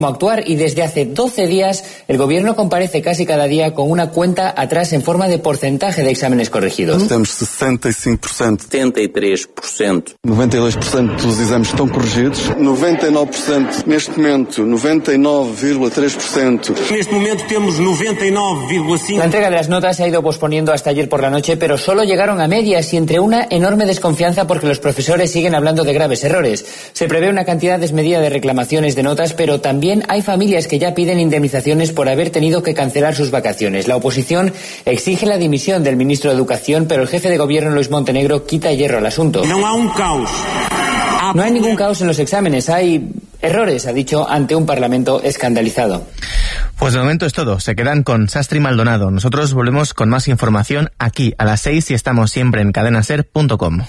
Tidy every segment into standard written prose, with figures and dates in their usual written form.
actuar y desde hace 12 días el gobierno comparece casi cada día con una cuenta atrás en forma de porcentaje de exámenes corregidos. Temos 65%. 73%. 92% dos exames estão corrigidos. 99% neste momento, 99,3%. Neste momento temos 99,5%. La entrega de las notas se ha ido posponiendo hasta ayer por la noche, pero solo llegaron a medias y entre una enorme desconfianza porque los profesores siguen hablando de graves errores. Se prevé una cantidad desmedida de reclamaciones de notas, pero también hay familias que ya piden indemnizaciones por haber tenido que cancelar sus vacaciones. La oposición exige la dimisión del ministro de Educación, pero el jefe de gobierno, Luis Montenegro, quita hierro al asunto. No hay un caos. No hay ningún caos en los exámenes, hay errores, ha dicho, ante un Parlamento escandalizado. Pues de momento es todo. Se quedan con Sastre y Maldonado. Nosotros volvemos con más información aquí a las 6 y estamos siempre en cadenaser.com.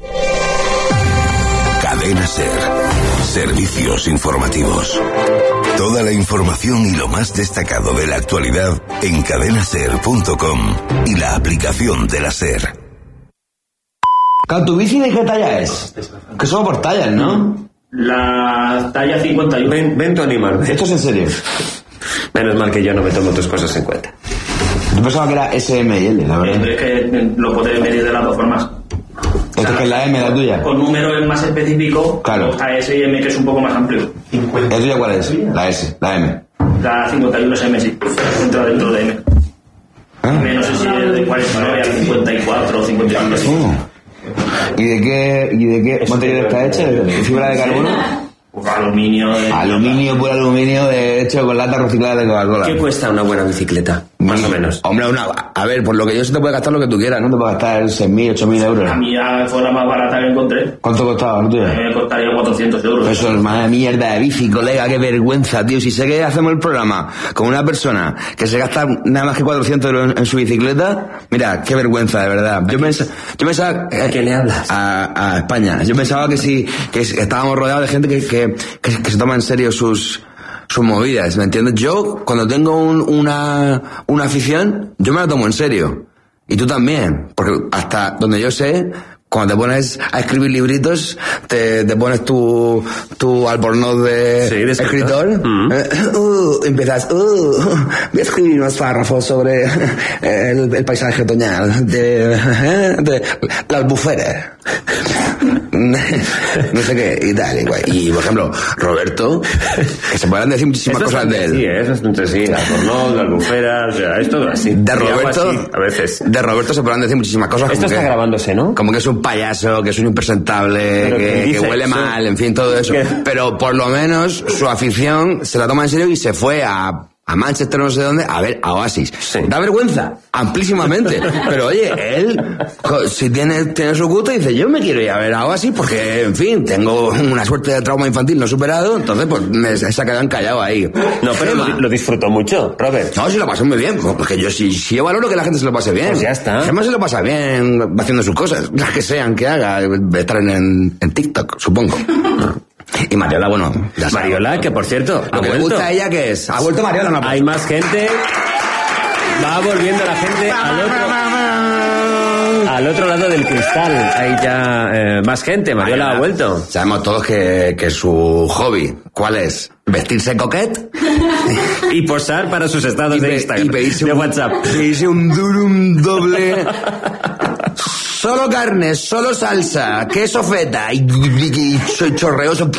Cadena Ser. Servicios informativos. Toda la información y lo más destacado de la actualidad en cadenaser.com y la aplicación de la SER. ¿Tu bici de qué talla es? Que son por tallas, ¿no? La talla 51. Ven tu animal. ¿Esto es en serio? Menos mal que yo no me tomo tus cosas en cuenta. Yo pensaba que era SM y L, la verdad. Es que lo puedes medir de las dos formas. Esta que es la M, la tuya. Con número es más específico. Claro. A S y M, que es un poco más amplio. ¿La tuya cuál es? La S, la M. La 51 es M, sí. Entra dentro de M. No sé si es de 49 a 54 o 55. ¿Y de qué material está hecha? ¿De fibra de carbono? Aluminio. Puro aluminio, hecho con lata reciclada de Coca-Cola. ¿Qué cuesta una buena bicicleta? Más o menos. Hombre, a ver, por lo que yo sé te puedes gastar lo que tú quieras, ¿no? Te puedes gastar 6.000, 8.000 euros. A mí ya fue la más barata que encontré. ¿Cuánto costaba, no? Me costaría 400 euros. Eso es más mierda de bici, colega, qué vergüenza, tío. Si sé que hacemos el programa con una persona que se gasta nada más que 400 euros en su bicicleta, mira, qué vergüenza, de verdad. Yo pensaba ¿A quién le hablas? A España. Yo pensaba que sí, que estábamos rodeados de gente que se toma en serio sus movidas, ¿me entiendes? Yo, cuando tengo una afición, yo me la tomo en serio. Y tú también, porque hasta donde yo sé, cuando te pones a escribir libritos, te pones tu albornoz de escritor, empiezas, voy a escribir unos párrafos sobre el paisaje otoñal de la albufera. No sé qué, y tal, igual. Y, por ejemplo, Roberto, que se podrán decir muchísimas cosas de él. Sí, es bastante así, la albornoz, la albufera, o sea, es todo así. De Roberto, así, a veces. De Roberto se podrán decir muchísimas cosas. Esto está grabándose, ¿no? Como que es un payaso, que es un impresentable, que huele mal, en fin, todo eso. Pero por lo menos su afición se la toma en serio y se fue a Manchester, no sé dónde, a ver a Oasis. Sí. Da vergüenza, amplísimamente. Pero oye, él, si tiene su gusto, dice, yo me quiero ir a ver a Oasis porque, en fin, tengo una suerte de trauma infantil no superado, entonces pues se ha quedado encallado ahí. No, pero lo disfrutó mucho, Robert. No, se lo pasó muy bien, porque yo yo valoro que la gente se lo pase bien. Pues ya está. Gemma se lo pasa bien haciendo sus cosas, las que sean que haga, estar en TikTok, supongo. Y Mariola, bueno, ya sabes. Mariola, que por cierto, lo que le gusta a ella, ¿qué es? ¿Ha vuelto Mariola? No, hay más gente. Va volviendo la gente al otro lado del cristal. Hay ya más gente. Mariola ha vuelto. Sabemos todos que su hobby, ¿cuál es? Vestirse coquet y posar para sus estados de Instagram y de WhatsApp. Pedirse un durum doble. Solo carne, solo salsa, queso feta y chorreoso.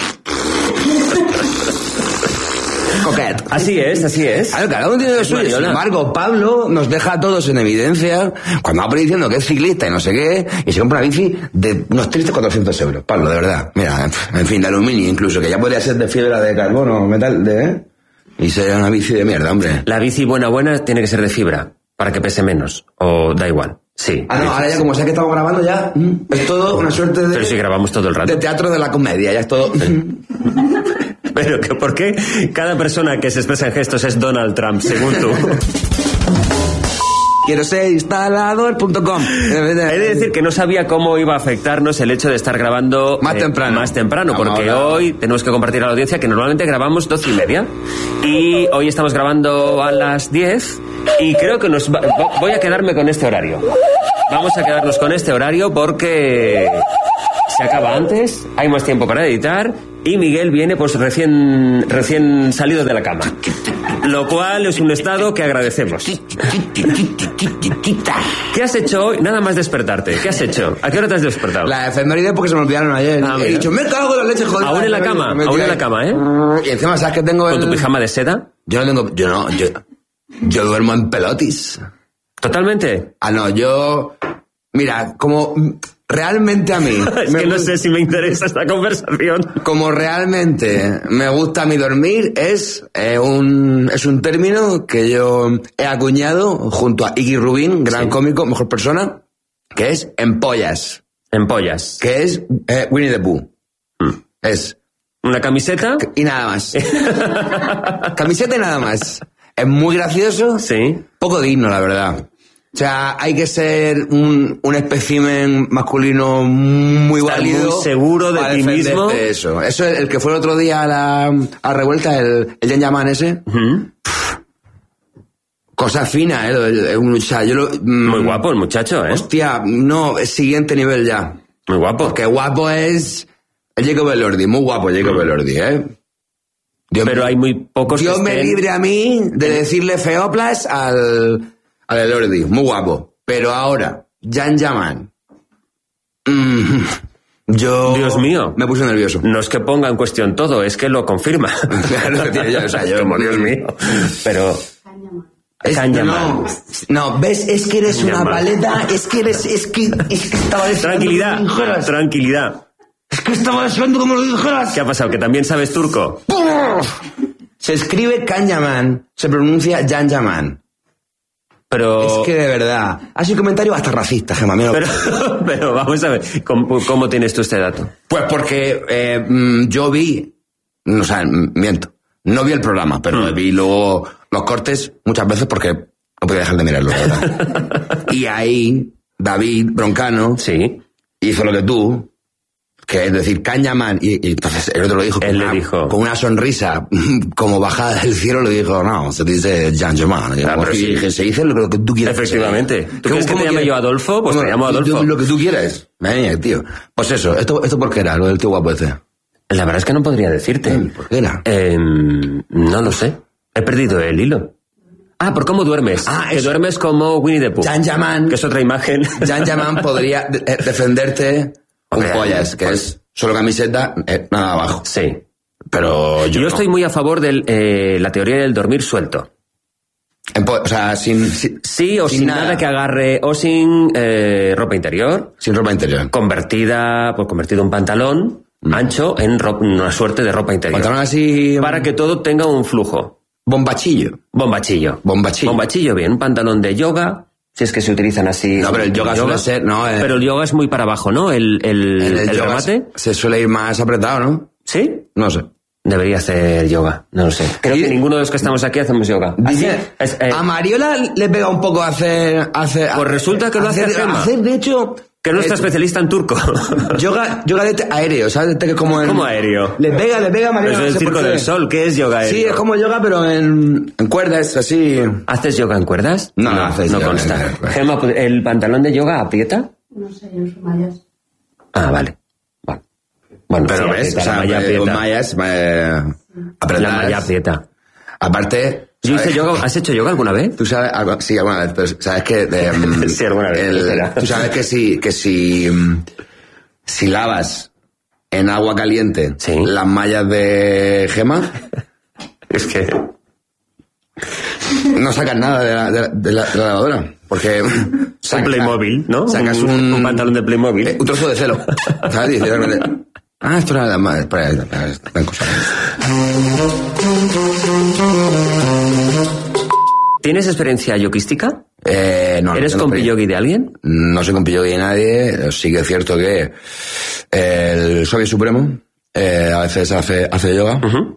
Coquet. Así es. Claro, cada uno tiene lo suyo. Sin embargo, Pablo nos deja a todos en evidencia cuando va por ahí diciendo que es ciclista y no sé qué, y se compra una bici de unos tristes 400 euros. Pablo, de verdad. Mira, en fin, de aluminio incluso, que ya podría ser de fibra de carbono, metal, y sería una bici de mierda, hombre. La bici buena tiene que ser de fibra, para que pese menos, o da igual. Sí. No, ahora ya como sé que estamos grabando ya, es todo una suerte de... Pero si grabamos todo el rato. De teatro de la comedia, ya es todo... Pero ¿por qué cada persona que se expresa en gestos es Donald Trump, según tú? Quiero ser instalador.com. He de decir que no sabía cómo iba a afectarnos el hecho de estar grabando más temprano, porque hoy tenemos que compartir a la audiencia que normalmente grabamos 12:30 y hoy estamos grabando a las 10 y creo que voy a quedarme con este horario. Vamos a quedarnos con este horario porque se acaba antes, hay más tiempo para editar y Miguel viene pues recién salido de la cama. Lo cual es un estado que agradecemos. ¿Qué has hecho hoy? Nada más despertarte. ¿Qué has hecho? ¿A qué hora te has despertado? La efeméride porque se me olvidaron ayer. He dicho, me cago en la leche, joder. Aún en la cama, ¿eh? Y encima, ¿sabes qué tengo? ¿Con tu pijama de seda? Yo duermo en pelotis. ¿Totalmente? Mira, como realmente a mí... Es que no sé si me interesa esta conversación. Como realmente me gusta a mí dormir, es un término que yo he acuñado junto a Iggy Rubin, gran cómico, mejor persona, que es empollas. Empollas. Que es Winnie the Pooh. Es... ¿Una camiseta? Y nada más. Camiseta y nada más. Es muy gracioso. Sí. Poco digno, la verdad. O sea, hay que ser un espécimen masculino muy válido. Muy seguro de ti mismo. Eso es el que fue el otro día a la revuelta, el Jan Yaman ese. Cosa fina, o sea, muy guapo el muchacho, ¿eh? Hostia, no, es siguiente nivel ya. Muy guapo. Porque guapo es el Jacob Elordi, muy guapo Jacob Elordi, ¿eh? Pero hay muy pocos Dios me libre a mí de decirle feoplas al Elordi, muy guapo. Pero ahora, Jan Yaman. Dios mío. Me puse nervioso. No es que ponga en cuestión todo, es que lo confirma. Claro, tío, como Dios mío. Pero... No, ves, es que eres una paleta, es que estaba deseando. Tranquilidad. Es que estaba deseando como lo dijeras. ¿Qué ha pasado? ¿Que también sabes turco? Se escribe Can Yaman, se pronuncia Jan Yaman. Pero... Es que de verdad, ha sido un comentario hasta racista, Gemma. Pero vamos a ver, ¿cómo tienes tú este dato? Pues porque yo vi, o sea, miento, no vi el programa, pero vi luego los cortes muchas veces porque no podía dejar de mirarlo, ¿verdad? Y ahí David Broncano hizo lo que tú, que es decir, Can Yaman, y entonces el otro lo dijo, con una sonrisa como bajada del cielo, le dijo, no, se dice Jan Yaman. Se dice lo que tú quieras. Efectivamente. ¿Tú quieres que te llame yo Adolfo? Pues te llamo Adolfo. Lo que tú quieras. Tío. Pues eso, ¿esto por qué era, lo del tío guapo ese? La verdad es que no podría decirte. ¿Por qué era? No lo sé. He perdido el hilo. Ah, ¿por cómo duermes? Que duermes como Winnie the Pooh. Jan Yaman. Que es otra imagen. Jan Yaman podría defenderte con pollas, que es solo camiseta, nada abajo. Sí. Pero yo estoy muy a favor de la teoría del dormir suelto. O sea, sin nada que agarre, o sin ropa interior. Sin ropa interior. Convertido un pantalón ancho en una suerte de ropa interior. Pantalón así... Para que todo tenga un flujo. Bombachillo, bien. Un pantalón de yoga, si es que se utilizan así. No, pero el yoga suele ser... No, pero el yoga es muy para abajo, ¿no? El remate. Se suele ir más apretado, ¿no? ¿Sí? No sé. Debería hacer yoga, no lo sé. Creo que ninguno de los que estamos aquí hacemos yoga. A Mariola le pega un poco hacer pues resulta que lo hace Gemma. De hecho... Que es nuestra especialista en turco. Yoga de aéreo, ¿sabes? Como ¿Cómo aéreo? Le pega Mariola. Es el Circo del Sol, ¿qué es yoga aéreo? Sí, es como yoga, pero en cuerdas, así. ¿Haces yoga en cuerdas? No consta. Gemma, ¿el pantalón de yoga aprieta? No sé, yo uso mallas. Ah, vale. Bueno, pero sí, ves, o sea, mallas apretadas. La malla aprieta. Aparte... Yo hice yoga. ¿Has hecho yoga alguna vez? Tú sabes, sí, alguna vez, pero sabes que... sí, alguna vez. Tú sabes que si lavas en agua caliente las mallas de Gemma... Es que... No sacas nada de la lavadora, porque... Un Playmobil, ¿no? Sacas un pantalón de Playmobil. Un trozo de celo, ¿sabes? Y realmente... esto era la madre. Espera, ven cosas. ¿Tienes experiencia yoguística? No. ¿Eres compi-yogi de alguien? No soy compi-yogi de nadie. Sí que es cierto que el Soviet Supremo a veces hace yoga.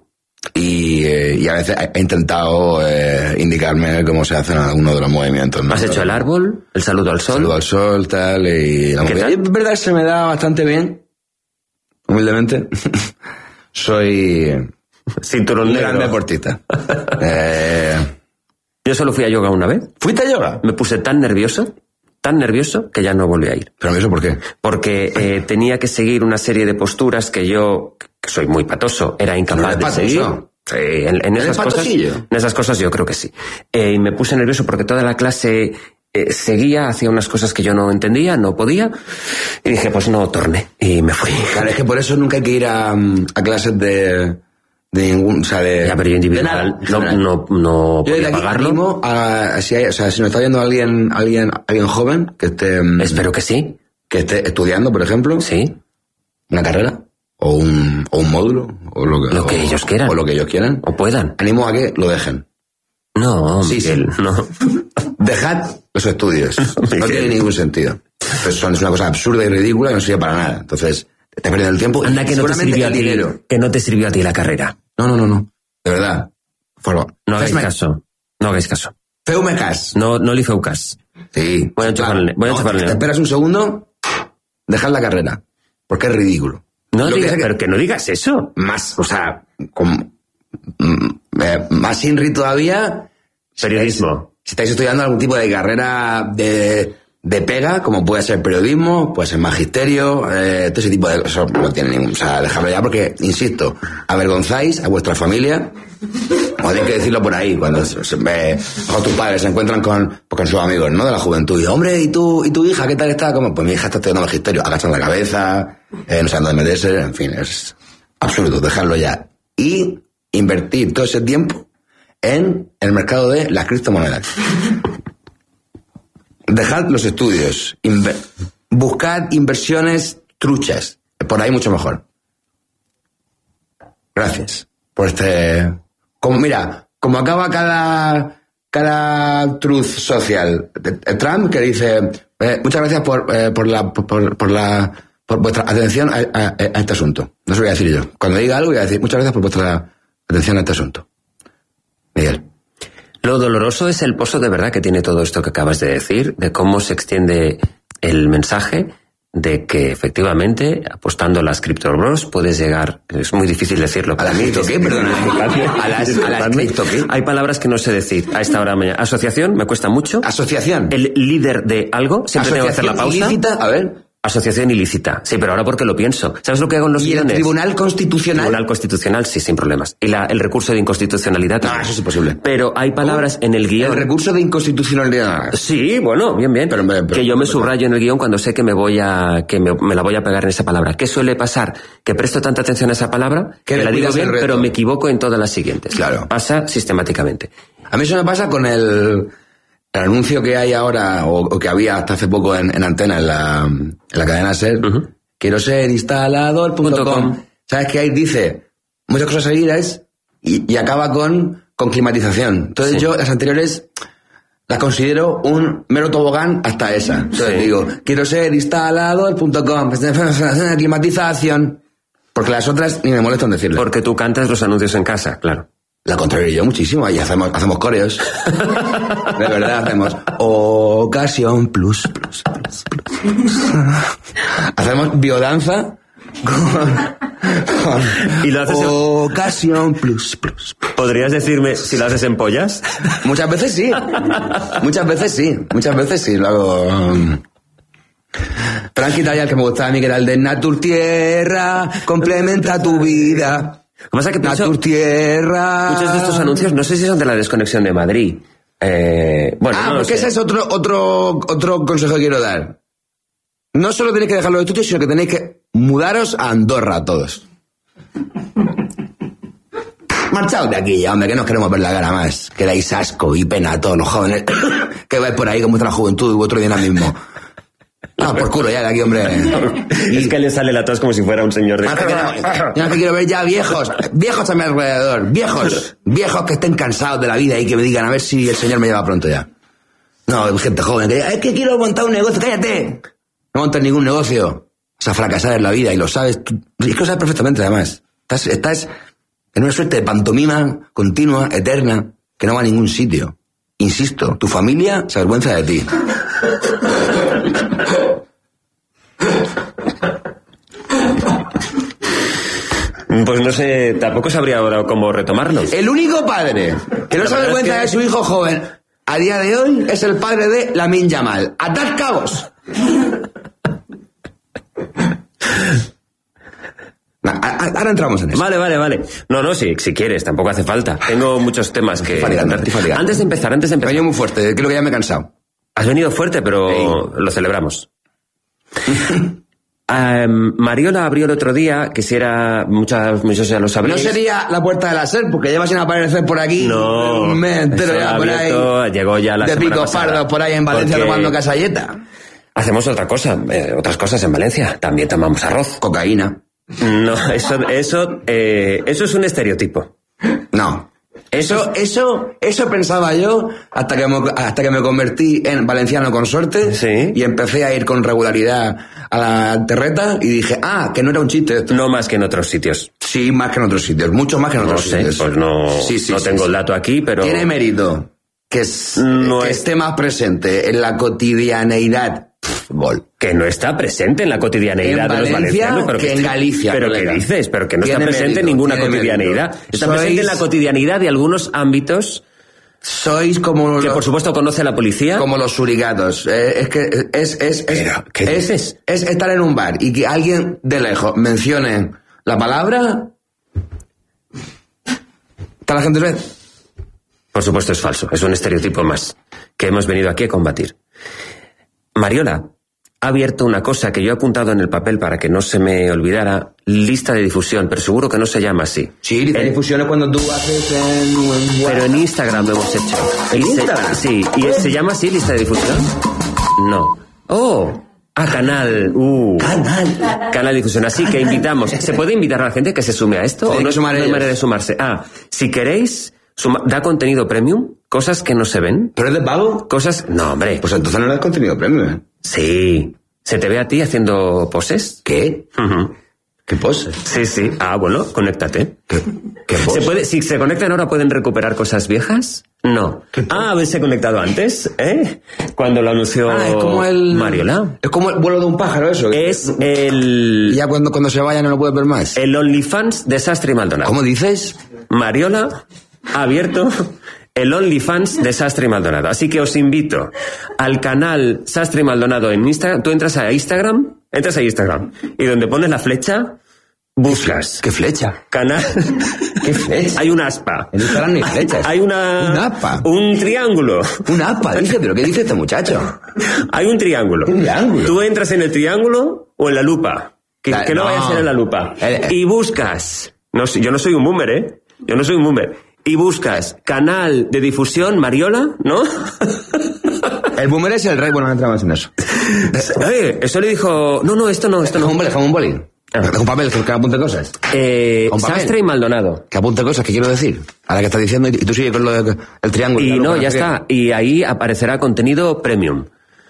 Y a veces he intentado indicarme cómo se hacen algunos de los movimientos, ¿no? ¿Has hecho el árbol? ¿El saludo al sol? Saludo al sol, tal, y la movida. Y es verdad que se me da bastante bien. Humildemente, soy cinturón un negro. gran deportista. Yo solo fui a yoga una vez. ¿Fuiste a yoga? Me puse tan nervioso tan nervioso que ya no volví a ir. ¿Pero nervioso por qué? Porque tenía que seguir una serie de posturas que yo, que soy muy patoso, era incapaz de seguir. Sí, en esas cosas yo creo que sí. Y me puse nervioso porque toda la clase seguía, hacía unas cosas que yo no entendía, no podía, y dije, pues no torné, y me fui. Claro, es que por eso nunca hay que ir a clases de ningún, o sea, de... Ya, pero yo individual no podía pagarlo. Si nos está viendo alguien joven que esté... Espero que sí. Que esté estudiando, por ejemplo. Sí. Una carrera. O un módulo. O lo que ellos quieran. O lo que ellos quieran. O puedan. Animo a que lo dejen. No, Miguel, no. Dejad los estudios. No tiene ningún sentido. Pues es una cosa absurda y ridícula que no sirve para nada. Entonces, te estás perdiendo el tiempo. Anda, que no te sirvió a ti, que no te sirvió a ti la carrera. No. De verdad. Por favor. No hagáis caso. No hagáis caso. Feu-me cas. No li feu cas. Sí. Voy a enchufarle. Te esperas un segundo, dejad la carrera. Porque es ridículo. No digas, pero que no digas eso. Más, o sea, más INRI todavía. Periodismo. Si estáis estudiando algún tipo de carrera de pega, como puede ser periodismo, puede ser magisterio, todo ese tipo de cosas, no tiene ningún... O sea, dejadlo ya porque, insisto, avergonzáis a vuestra familia, o hay que decirlo por ahí, cuando tus padres se encuentran con sus amigos, ¿no?, de la juventud, y hombre, ¿y tu hija qué tal está? Como, pues mi hija está estudiando magisterio, agachan la cabeza, no saben dónde meterse, en fin, es absurdo, dejadlo ya. Y invertir todo ese tiempo en el mercado de las criptomonedas. Dejad los estudios. Buscad inversiones truchas. Por ahí mucho mejor. Gracias por como acaba cada truth social. Trump, que dice muchas gracias por vuestra atención a este asunto. No se lo voy a decir yo. Cuando diga algo voy a decir muchas gracias por vuestra atención a este asunto. Miguel. Lo doloroso es el pozo de verdad que tiene todo esto que acabas de decir, de cómo se extiende el mensaje de que efectivamente, apostando a las criptobros, puedes llegar, es muy difícil decirlo. ¿A las cripto qué? Perdona. ¿A las cripto qué? Hay palabras que no sé decir a esta hora de mañana. Asociación, me cuesta mucho. ¿Asociación? El líder de algo, siempre tengo que hacer la pausa. Ilícita, a ver. Asociación ilícita. Sí, pero ahora porque lo pienso. ¿Sabes lo que hago en los guiones? ¿Y el Tribunal Constitucional? Tribunal Constitucional, sí, sin problemas. Y el recurso de inconstitucionalidad. No, eso es imposible. Pero hay palabras en el guión. ¿El recurso de inconstitucionalidad? Sí, bueno, bien. Pero que yo me subrayo en el guión cuando sé que me la voy a pegar en esa palabra. ¿Qué suele pasar? Que presto tanta atención a esa palabra, que la digo bien, pero me equivoco en todas las siguientes. Claro. Pasa sistemáticamente. A mí eso me pasa con el anuncio que hay ahora, o que había hasta hace poco en Antena, en la cadena SER, quiero ser instalador.com. ¿Sabes qué? Ahí dice muchas cosas seguidas y acaba con climatización. Entonces yo las anteriores las considero un mero tobogán hasta esa. Entonces digo, quiero ser instalador.com, climatización. Porque las otras ni me molestan decirlo. Porque tú cantas los anuncios en casa, claro. La contrario yo muchísimo, ahí hacemos coreos. De verdad, hacemos ocasión plus. Hacemos biodanza con y lo haces ocasión plus. ¿Podrías decirme si lo haces en pollas? Muchas veces sí, lo hago. Pero han quitado ya el que me gustaba a mí, que era el de Natur Tierra, complementa tu vida. Lo que pasa es que Natur Tierra. Muchos de estos anuncios, no sé si son de la desconexión de Madrid. Porque ese es otro consejo que quiero dar. No solo tenéis que dejar los estudios, sino que tenéis que mudaros a Andorra todos. Marchaos de aquí ya, hombre, que no queremos ver la cara más. Que dais asco y pena a todos los jóvenes que vais por ahí con vuestra juventud y vuestro dinamismo. No, por culo ya de aquí, hombre. Es que le sale la tos como si fuera un señor de... Yo que quiero ver ya viejos a mi alrededor, viejos que estén cansados de la vida y que me digan a ver si el señor me lleva pronto ya. No, gente joven que diga, es que quiero montar un negocio, cállate. No montes ningún negocio. Vas a fracasar en la vida y lo sabes. Y es que lo sabes perfectamente, además. Estás en una suerte de pantomima continua, eterna, que no va a ningún sitio. Insisto, tu familia se avergüenza de ti. Pues no sé, tampoco sabría ahora cómo retomarlo. El único padre que no se avergüenza de su hijo joven. a día de hoy es el padre de Lamine Yamal. ¡Atad cabos! Ahora entramos en eso. Vale. No, si quieres, tampoco hace falta. Tengo muchos temas que... Antes de empezar. He venido muy fuerte, creo que ya me he cansado. Has venido fuerte, pero lo celebramos. Mariola abrió el otro día, muchos ya lo sabréis. No sería la puerta de la SER, porque lleva sin aparecer por aquí. No. Me entero ya por ahí. Llegó ya la de semana picos pasada. pardos por ahí en Valencia tomando casalleta. Hacemos otras cosas en Valencia. También tomamos arroz. Cocaína. No, eso es un estereotipo. No. Eso pensaba yo hasta que me convertí en valenciano consorte. Sí. Y empecé a ir con regularidad a la terreta y dije, que no era un chiste esto. No más que en otros sitios. Sí, más que en otros sitios, mucho más que en otros sitios. Pues no tengo el dato aquí, pero... Tiene mérito que esté más presente en la cotidianeidad. Que no está presente en la cotidianeidad de los valencianos, pero que en Galicia. Pero ¿qué dices? Pero que no está presente en ninguna cotidianeidad. Está presente en la cotidianeidad de algunos ámbitos. Sois como que por supuesto conoce la policía. Como los surigatos. Es que ¿Qué dices? Es estar en un bar y que alguien de lejos mencione la palabra. ¿Está la gente ve? Por supuesto es falso. Es un estereotipo más que hemos venido aquí a combatir. Mariola ha abierto una cosa que yo he apuntado en el papel para que no se me olvidara, lista de difusión, pero seguro que no se llama así. Sí, lista de difusión es cuando tú haces Pero en Instagram lo hemos hecho. ¿En Instagram? Sí. ¿Y se llama así, lista de difusión? No. Canal. Canal de difusión. Así que invitamos. ¿Se puede invitar a la gente que se sume a esto? Sí, ¿O no hay manera de sumarse? Si queréis... da contenido premium, cosas que no se ven. ¿Pero es de pago? No, hombre. Pues entonces no es contenido premium. Sí. ¿Se te ve a ti haciendo poses? ¿Qué? Uh-huh. ¿Qué poses? Sí. Bueno, conéctate. ¿Qué poses? Si se conectan ahora, ¿pueden recuperar cosas viejas? No. ¿Haberse conectado antes? Cuando lo anunció es como Mariola. Es como el vuelo de un pájaro, eso. Es el... Y ya cuando se vaya no lo puede ver más. El OnlyFans de Sastre y Maldonado. ¿Cómo dices? Mariola ha abierto el OnlyFans de Sastre y Maldonado. Así que os invito al canal Sastre y Maldonado en Instagram. Tú entras a Instagram y donde pones la flecha, buscas. ¿Qué flecha? Canal. ¿Qué flecha? Hay un aspa. En Instagram no hay flechas. Hay una... ¿Un aspa? Un triángulo. ¿Un aspa? Dice, ¿pero qué dice este muchacho? Hay un triángulo. ¿Un triángulo? Tú entras en el triángulo o en la lupa. Que no vaya a ser en la lupa. Y buscas... yo no soy un boomer, Yo no soy un boomer. Y buscas canal de difusión Mariola, ¿no? El boomer es el rey, bueno, no entramos en eso. Eso le dijo... No, esto no. Déjame un boli. Un papel, que apunte cosas. Sastre y Maldonado. Que apunte cosas, que quiero decir. Ahora que está diciendo, y tú sigues con lo del triángulo. Y no, ya está. Y ahí aparecerá contenido premium.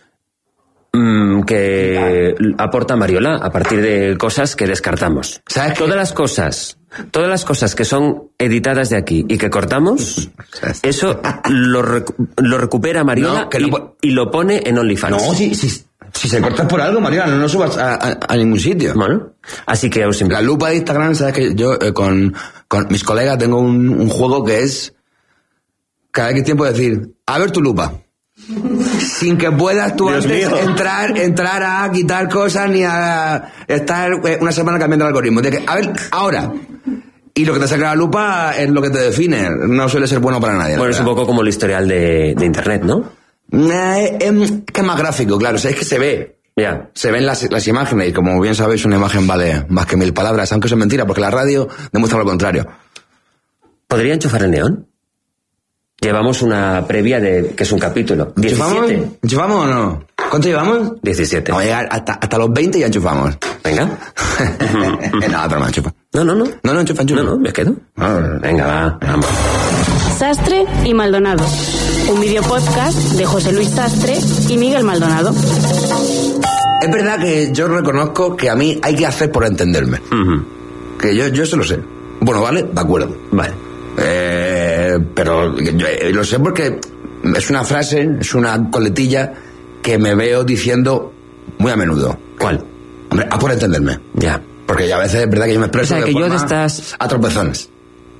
Que aporta Mariola a partir de cosas que descartamos. ¿Sabes todas las cosas que son editadas de aquí y que cortamos, eso lo recupera Mariola y lo pone en OnlyFans. No, si se corta por algo, Mariola, no subas a ningún sitio. Bueno, así que os invito. La lupa de Instagram, sabes que yo con mis colegas tengo un juego que es cada X tiempo decir, a ver tu lupa. Sin que puedas tú antes entrar a quitar cosas ni a estar una semana cambiando el algoritmo. De que, a ver, ahora. Y lo que te saca la lupa es lo que te define. No suele ser bueno para nadie. Bueno, es un poco como el historial de Internet, ¿no? Que es más gráfico, claro. O sea, es que se ve. Ya. Se ven las imágenes. Y como bien sabéis, una imagen vale más que 1000 palabras. Aunque eso es mentira, porque la radio demuestra lo contrario. ¿Podría enchufar el neón? Llevamos una previa que es un capítulo. 17. ¿Enchufamos o no? ¿Cuánto llevamos? 17. Vamos a llegar hasta los 20 y ya enchufamos. Venga. No, pero no enchufa. No, enchufa. No, me quedo. Venga, va, vamos. Sastre y Maldonado. Un videopodcast de José Luis Sastre y Miguel Maldonado. Es verdad que yo reconozco que a mí hay que hacer por entenderme. Uh-huh. Que yo se lo sé. Bueno, vale, de acuerdo. Vale. Pero yo lo sé porque es una frase, es una coletilla que me veo diciendo muy a menudo. ¿Cuál? Hombre, a por entenderme. Ya. Porque ya a veces es verdad que yo me expreso o sea, de que forma yo de estas... a tropezones.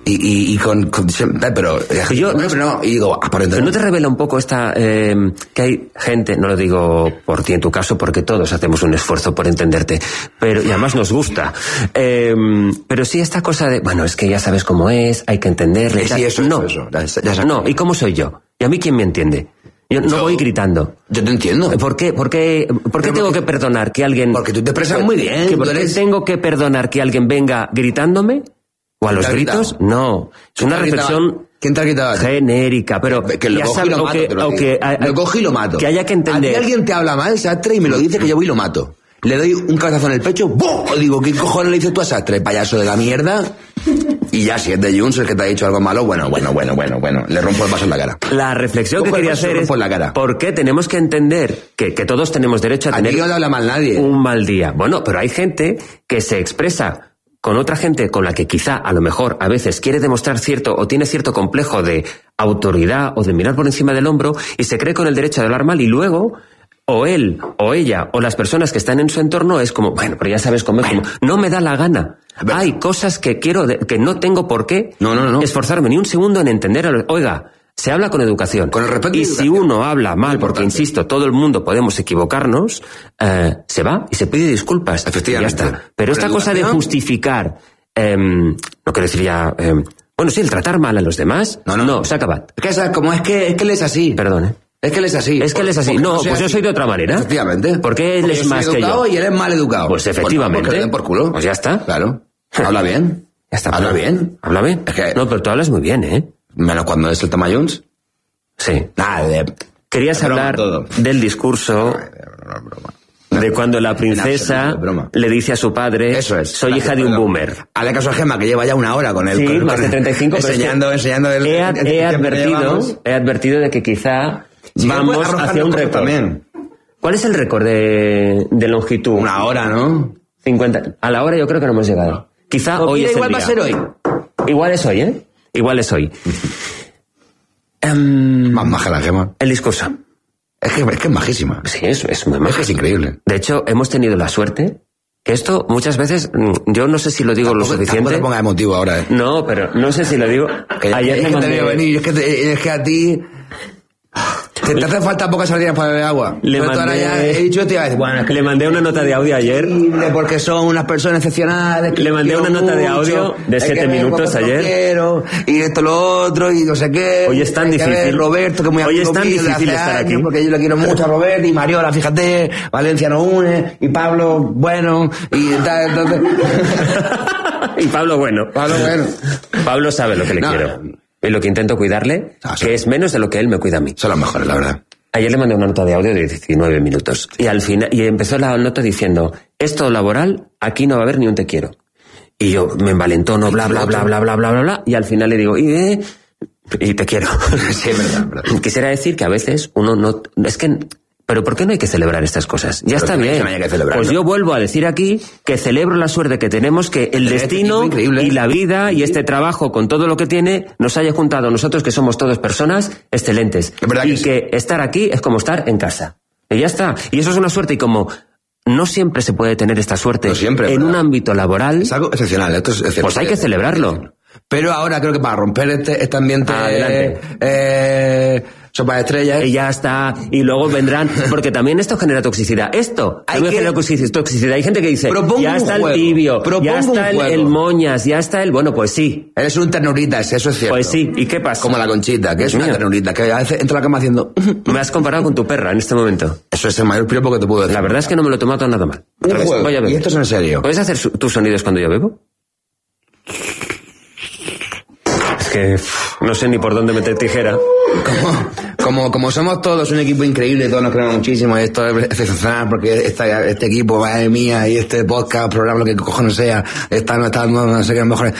Y con pero yo no, y digo, pero no te revela un poco esta que hay gente, no lo digo por ti en tu caso porque todos hacemos un esfuerzo por entenderte, pero y además nos gusta, pero sí esta cosa de bueno, es que ya sabes cómo es, hay que entenderle. Sí, eso, no, eso. No, ¿y cómo soy yo? ¿Y a mí quién me entiende? Yo no voy gritando. Yo te entiendo. ¿Por qué tengo que perdonar que alguien... Porque tú te expresas muy bien. ¿Por qué tengo que perdonar que alguien venga gritándome? ¿O a los gritos? No. Es una reflexión... ¿Quién te ha gritado? Genérica, pero... Que lo cojo y lo mato, lo cojo y lo mato. Que haya que entender... A ti alguien te habla mal, Sastre, y me lo dice que yo voy y lo mato. Le doy un cabezazo en el pecho, ¡bum! O digo, ¿qué cojones le dices tú a Sastre, payaso de la mierda? Y ya, si es de Junts el que te ha dicho algo malo, bueno. Le rompo el vaso en la cara. La reflexión que quería hacer es... ¿Por qué tenemos que entender que todos tenemos derecho a tener... Aquí no le habla mal nadie. Un mal día. Bueno, pero hay gente que se expresa con otra gente con la que quizá, a lo mejor, a veces quiere demostrar cierto o tiene cierto complejo de autoridad o de mirar por encima del hombro y se cree con el derecho de hablar mal y luego... O él, o ella, o las personas que están en su entorno es como, bueno, pero ya sabes cómo es, como, no me da la gana. Hay cosas que quiero, que no tengo por qué esforzarme ni un segundo en entender. Oiga, se habla con educación. Con el respeto y si uno habla mal, porque insisto, todo el mundo podemos equivocarnos, se va y se pide disculpas. Efectivamente. Y ya está. Pero esta cosa de justificar, no quiero decir ya, bueno, sí, el tratar mal a los demás, no, se acaba. Es que él es así. Perdone. Es que él es así. Es que él es así. No, pues yo soy de otra manera. Efectivamente. Porque él es más que yo. Y él es mal educado. Pues efectivamente. Porque le den por culo. Pues ya está. Claro. Habla bien. Ya está. Habla bien. Habla bien. Es que... No, pero tú hablas muy bien, ¿eh? Menos cuando es el tema Jones. Sí. Nada, Querías hablar del discurso... De cuando la princesa le dice a su padre, soy hija de un boomer. Hazle caso a Gemma, que lleva ya una hora con él. Sí, más de 35. enseñando el... He advertido de que quizá vamos hacia un récord. También. ¿Cuál es el récord de longitud? Una hora, ¿no? 50. A la hora yo creo que no hemos llegado. Quizá hoy es el día. Igual va a ser hoy. Igual es hoy, ¿eh? Igual es hoy. Más maja la Gemma. El discurso. Es que es majísima. Sí, es muy maja. Es que es increíble. De hecho, hemos tenido la suerte que esto muchas veces, yo no sé si lo digo tampoco, lo suficiente. Tampoco te pongas emotivo ahora, ¿eh? No, pero no sé si lo digo. Ayer es me que mandé... te veo venir, es que a ti... Te hace falta pocas sardinas para beber agua. Le mandé una nota de audio ayer. Porque son unas personas excepcionales. Le mandé una nota de audio de 7 minutos ayer. Quiero, y esto, lo otro, y no sé qué. Hoy es tan difícil. Roberto, que muy hoy es tan difícil estar aquí. Porque yo le quiero mucho a Roberto, y Mariola, fíjate, Valencia nos une, y Pablo, bueno, y tal, entonces... y Pablo, bueno. Pablo sabe lo que le quiero. Y lo que intento cuidarle, que es menos de lo que él me cuida a mí. Son los mejores, la verdad. Ayer le mandé una nota de audio de 19 minutos. Y al final, y empezó la nota diciendo, esto laboral, aquí no va a haber ni un te quiero. Y yo me envalentono, bla, bla, bla, bla, bla, bla, bla, bla. Y al final le digo, y te quiero. Sí, es verdad. Quisiera decir que a veces uno no... Es que... Pero ¿por qué no hay que celebrar estas cosas? Ya está bien. Pues yo vuelvo a decir aquí que celebro la suerte que tenemos, que el destino y la vida y este trabajo con todo lo que tiene nos haya juntado a nosotros, que somos todos personas excelentes. Y que estar aquí es como estar en casa. Y ya está. Y eso es una suerte. Y como no siempre se puede tener esta suerte en un ámbito laboral... Es algo excepcional. Esto es excepcional. Pues hay que celebrarlo. Pero ahora creo que para romper este ambiente... sopa de estrellas. Y ya está. Y luego vendrán... Porque también esto genera toxicidad. Esto genera toxicidad. Hay gente que dice, ya está el tibio, ya está el moñas, ya está el... Bueno, pues sí. Eres un ternurita, eso es cierto. Pues sí. ¿Y qué pasa? Como la Conchita, que es una ternurita, que a veces entra a la cama haciendo... Me has comparado con tu perra en este momento. Eso es el mayor piropo que te puedo decir. La verdad es que no me lo he tomado nada mal. Voy a beber. Y esto es en serio. ¿Puedes hacer tus sonidos cuando yo bebo? Que no sé ni por dónde meter tijera. Como somos todos un equipo increíble, todos nos queremos muchísimo, y esto es excepcional porque este equipo, madre mía, y este podcast, programa, lo que cojones sea, no sé qué mejor.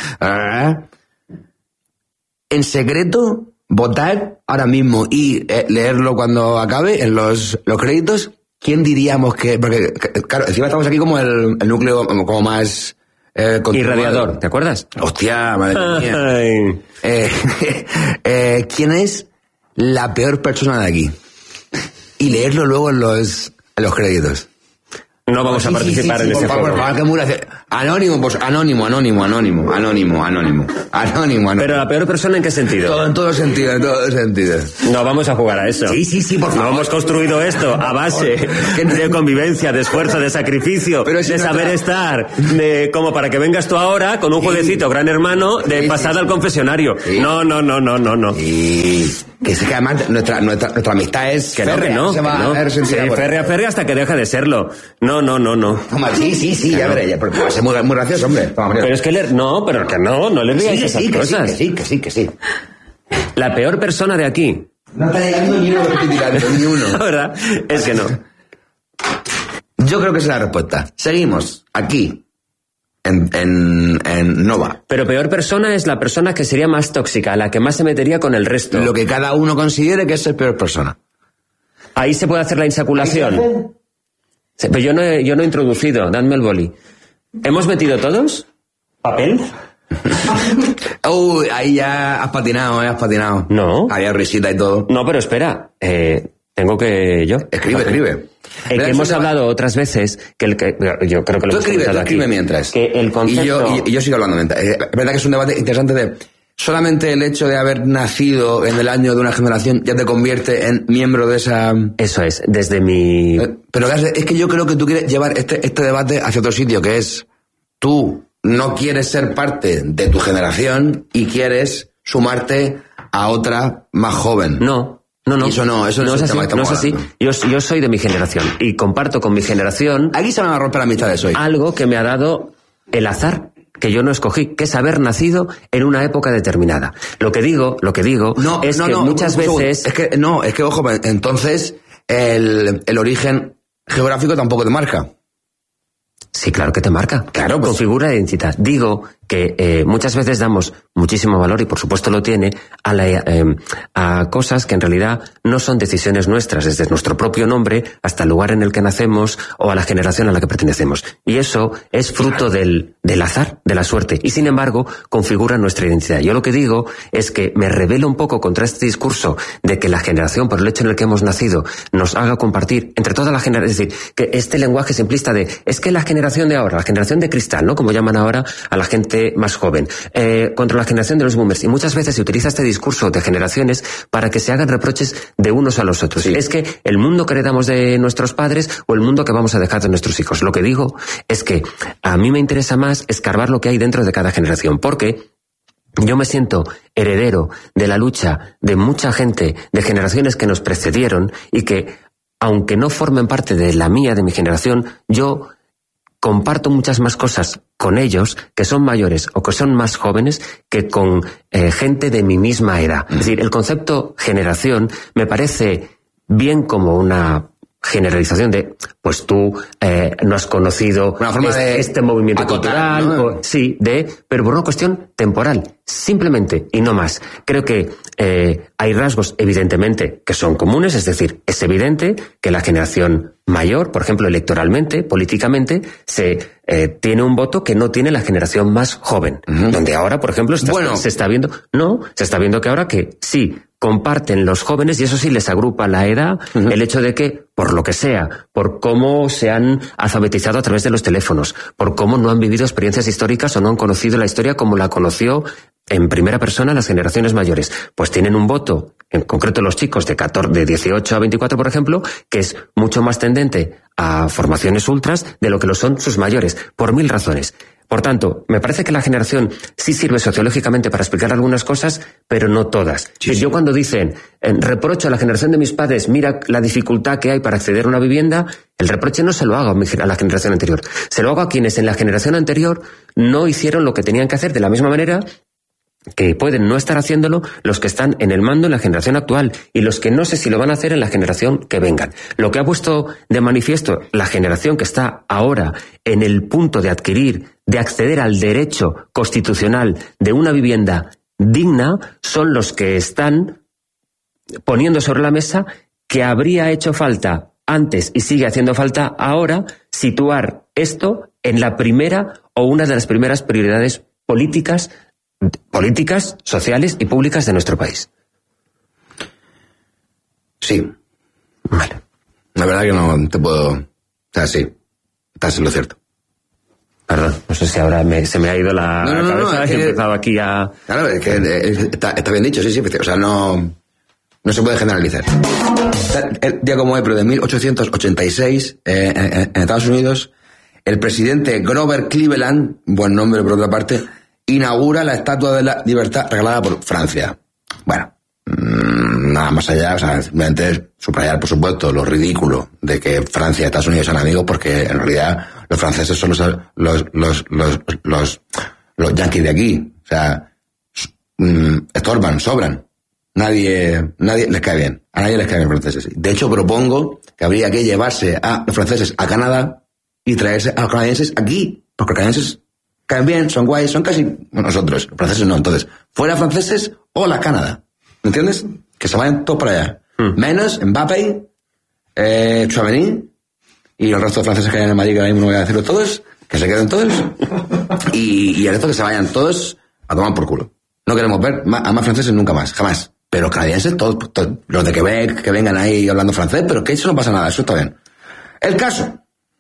En secreto, votar ahora mismo y leerlo cuando acabe en los créditos. ¿Quién diríamos que...? Porque, claro, encima estamos aquí como el núcleo como más... irradiador, ¿te acuerdas? Hostia, madre mía. ¿Quién es la peor persona de aquí? Y leerlo luego en los créditos. No vamos a participar en ese juego. Por favor, Anónimo. Pero la peor persona, ¿en qué sentido? En todo sentido. No vamos a jugar a eso. Sí, por favor. No hemos construido esto a base de convivencia, de esfuerzo, de sacrificio, de saber estar, de como para que vengas tú ahora con un jueguecito Gran Hermano de pasada al confesionario. Sí. No. Y que sí, que además nuestra amistad es que férrea. No. Sí, férrea hasta que deja de serlo. No. Sí, ya veré, ya, porque va a ser muy gracioso, hombre. Pero es que no le digáis esas cosas. Que sí. La peor persona de aquí. No está llegando ni uno, ni uno. La verdad es que no. Yo creo que esa es la respuesta. Seguimos aquí, en Nova. Pero peor persona es la persona que sería más tóxica, la que más se metería con el resto. Lo que cada uno considere que es el peor persona. Ahí se puede hacer la insaculación. Pero yo no he introducido, dadme el boli. ¿Hemos metido todos? ¿Papel? Ahí ya has patinado. No. Había risita y todo. No, pero espera. Tengo que yo. Escribe. Que hemos hablado otras veces que yo creo que lo hemos comentado aquí. Escribe mientras. Que el concepto... Y yo sigo hablando mientras. Es verdad que es un debate interesante de... Solamente el hecho de haber nacido en el año de una generación ya te convierte en miembro de esa... Eso es, desde mi... Pero es que yo creo que tú quieres llevar este debate hacia otro sitio, que es... Tú no quieres ser parte de tu generación y quieres sumarte a otra más joven. No. Y eso no es así. Yo soy de mi generación y comparto con mi generación... Aquí se van a romper amistades hoy. Algo que me ha dado el azar, que yo no escogí, que es haber nacido en una época determinada. Lo que digo es que muchas veces... Es que, ojo, entonces el origen geográfico tampoco te marca. Sí, claro que te marca. Claro, pues... Configura la identidad. Digo que muchas veces damos muchísimo valor, y por supuesto lo tiene, a cosas que en realidad no son decisiones nuestras, desde nuestro propio nombre hasta el lugar en el que nacemos o a la generación a la que pertenecemos. Y eso es fruto del azar, de la suerte. Y sin embargo, configura nuestra identidad. Yo lo que digo es que me rebelo un poco contra este discurso de que la generación, por el hecho en el que hemos nacido, nos haga compartir entre toda la generación. Es decir, que este lenguaje simplista de, es que la generación de ahora, la generación de cristal, ¿no? Como llaman ahora a la gente más joven, contra la generación de los boomers. Y muchas veces se utiliza este discurso de generaciones para que se hagan reproches de unos a los otros. Sí. Es que el mundo que heredamos de nuestros padres o el mundo que vamos a dejar de nuestros hijos. Lo que digo es que a mí me interesa más escarbar lo que hay dentro de cada generación, porque yo me siento heredero de la lucha de mucha gente, de generaciones que nos precedieron y que, aunque no formen parte de la mía, de mi generación, yo comparto muchas más cosas con ellos, que son mayores o que son más jóvenes, que con gente de mi misma edad. Es decir, el concepto generación me parece bien como una generalización de, pues tú no has conocido este movimiento cultural, ¿no? Pero por una cuestión temporal, simplemente, y no más. Creo que hay rasgos, evidentemente, que son comunes, es decir, es evidente que la generación mayor, por ejemplo, electoralmente, políticamente, se tiene un voto que no tiene la generación más joven. Donde ahora, por ejemplo, se está viendo que ahora que sí, comparten los jóvenes, y eso sí les agrupa la edad, el hecho de que, por lo que sea, por cómo se han alfabetizado a través de los teléfonos, por cómo no han vivido experiencias históricas o no han conocido la historia como la conoció en primera persona las generaciones mayores, pues tienen un voto, en concreto los chicos de 18 a 24, por ejemplo, que es mucho más tendente a formaciones ultras de lo que lo son sus mayores, por 1000 razones. Por tanto, me parece que la generación sí sirve sociológicamente para explicar algunas cosas, pero no todas. Sí. Yo cuando dicen, reprocho a la generación de mis padres, mira la dificultad que hay para acceder a una vivienda, el reproche no se lo hago a la generación anterior. Se lo hago a quienes en la generación anterior no hicieron lo que tenían que hacer de la misma manera que pueden no estar haciéndolo los que están en el mando en la generación actual y los que no sé si lo van a hacer en la generación que vengan. Lo que ha puesto de manifiesto la generación que está ahora en el punto de acceder al derecho constitucional de una vivienda digna son los que están poniendo sobre la mesa que habría hecho falta antes y sigue haciendo falta ahora situar esto en la primera o una de las primeras prioridades políticas, sociales y públicas de nuestro país. Sí. Vale. La verdad que no te puedo... O sea, sí. Estás en lo cierto. Perdón, no sé si ahora se me ha ido la cabeza, he empezado aquí a... Claro, es que está bien dicho, sí, o sea, no se puede generalizar. El día como hoy, pero de 1886, en Estados Unidos, el presidente Grover Cleveland, buen nombre por otra parte, inaugura la Estatua de la Libertad regalada por Francia. Bueno, nada más allá, o sea, simplemente subrayar, por supuesto, lo ridículo de que Francia y Estados Unidos sean amigos, porque en realidad los franceses son los yanquis de aquí. O sea, estorban, sobran. Nadie les cae bien. A nadie les caen bien los franceses. De hecho, propongo que habría que llevarse a los franceses a Canadá y traerse a los canadienses aquí, porque los canadienses caen bien, son guays, son casi nosotros. Los franceses no. Entonces, fuera franceses o la Canadá. ¿Me entiendes? Que se vayan todos para allá. Menos Mbappé, Tchouaméni y el resto de franceses que hay en el Madrid, que ahora mismo no voy a decirlo todos, que se queden todos. Y el resto que se vayan todos a tomar por culo. No queremos ver a más franceses nunca más, jamás. Pero canadienses, todos los de Quebec, que vengan ahí hablando francés, pero que eso no pasa nada, eso está bien. El caso,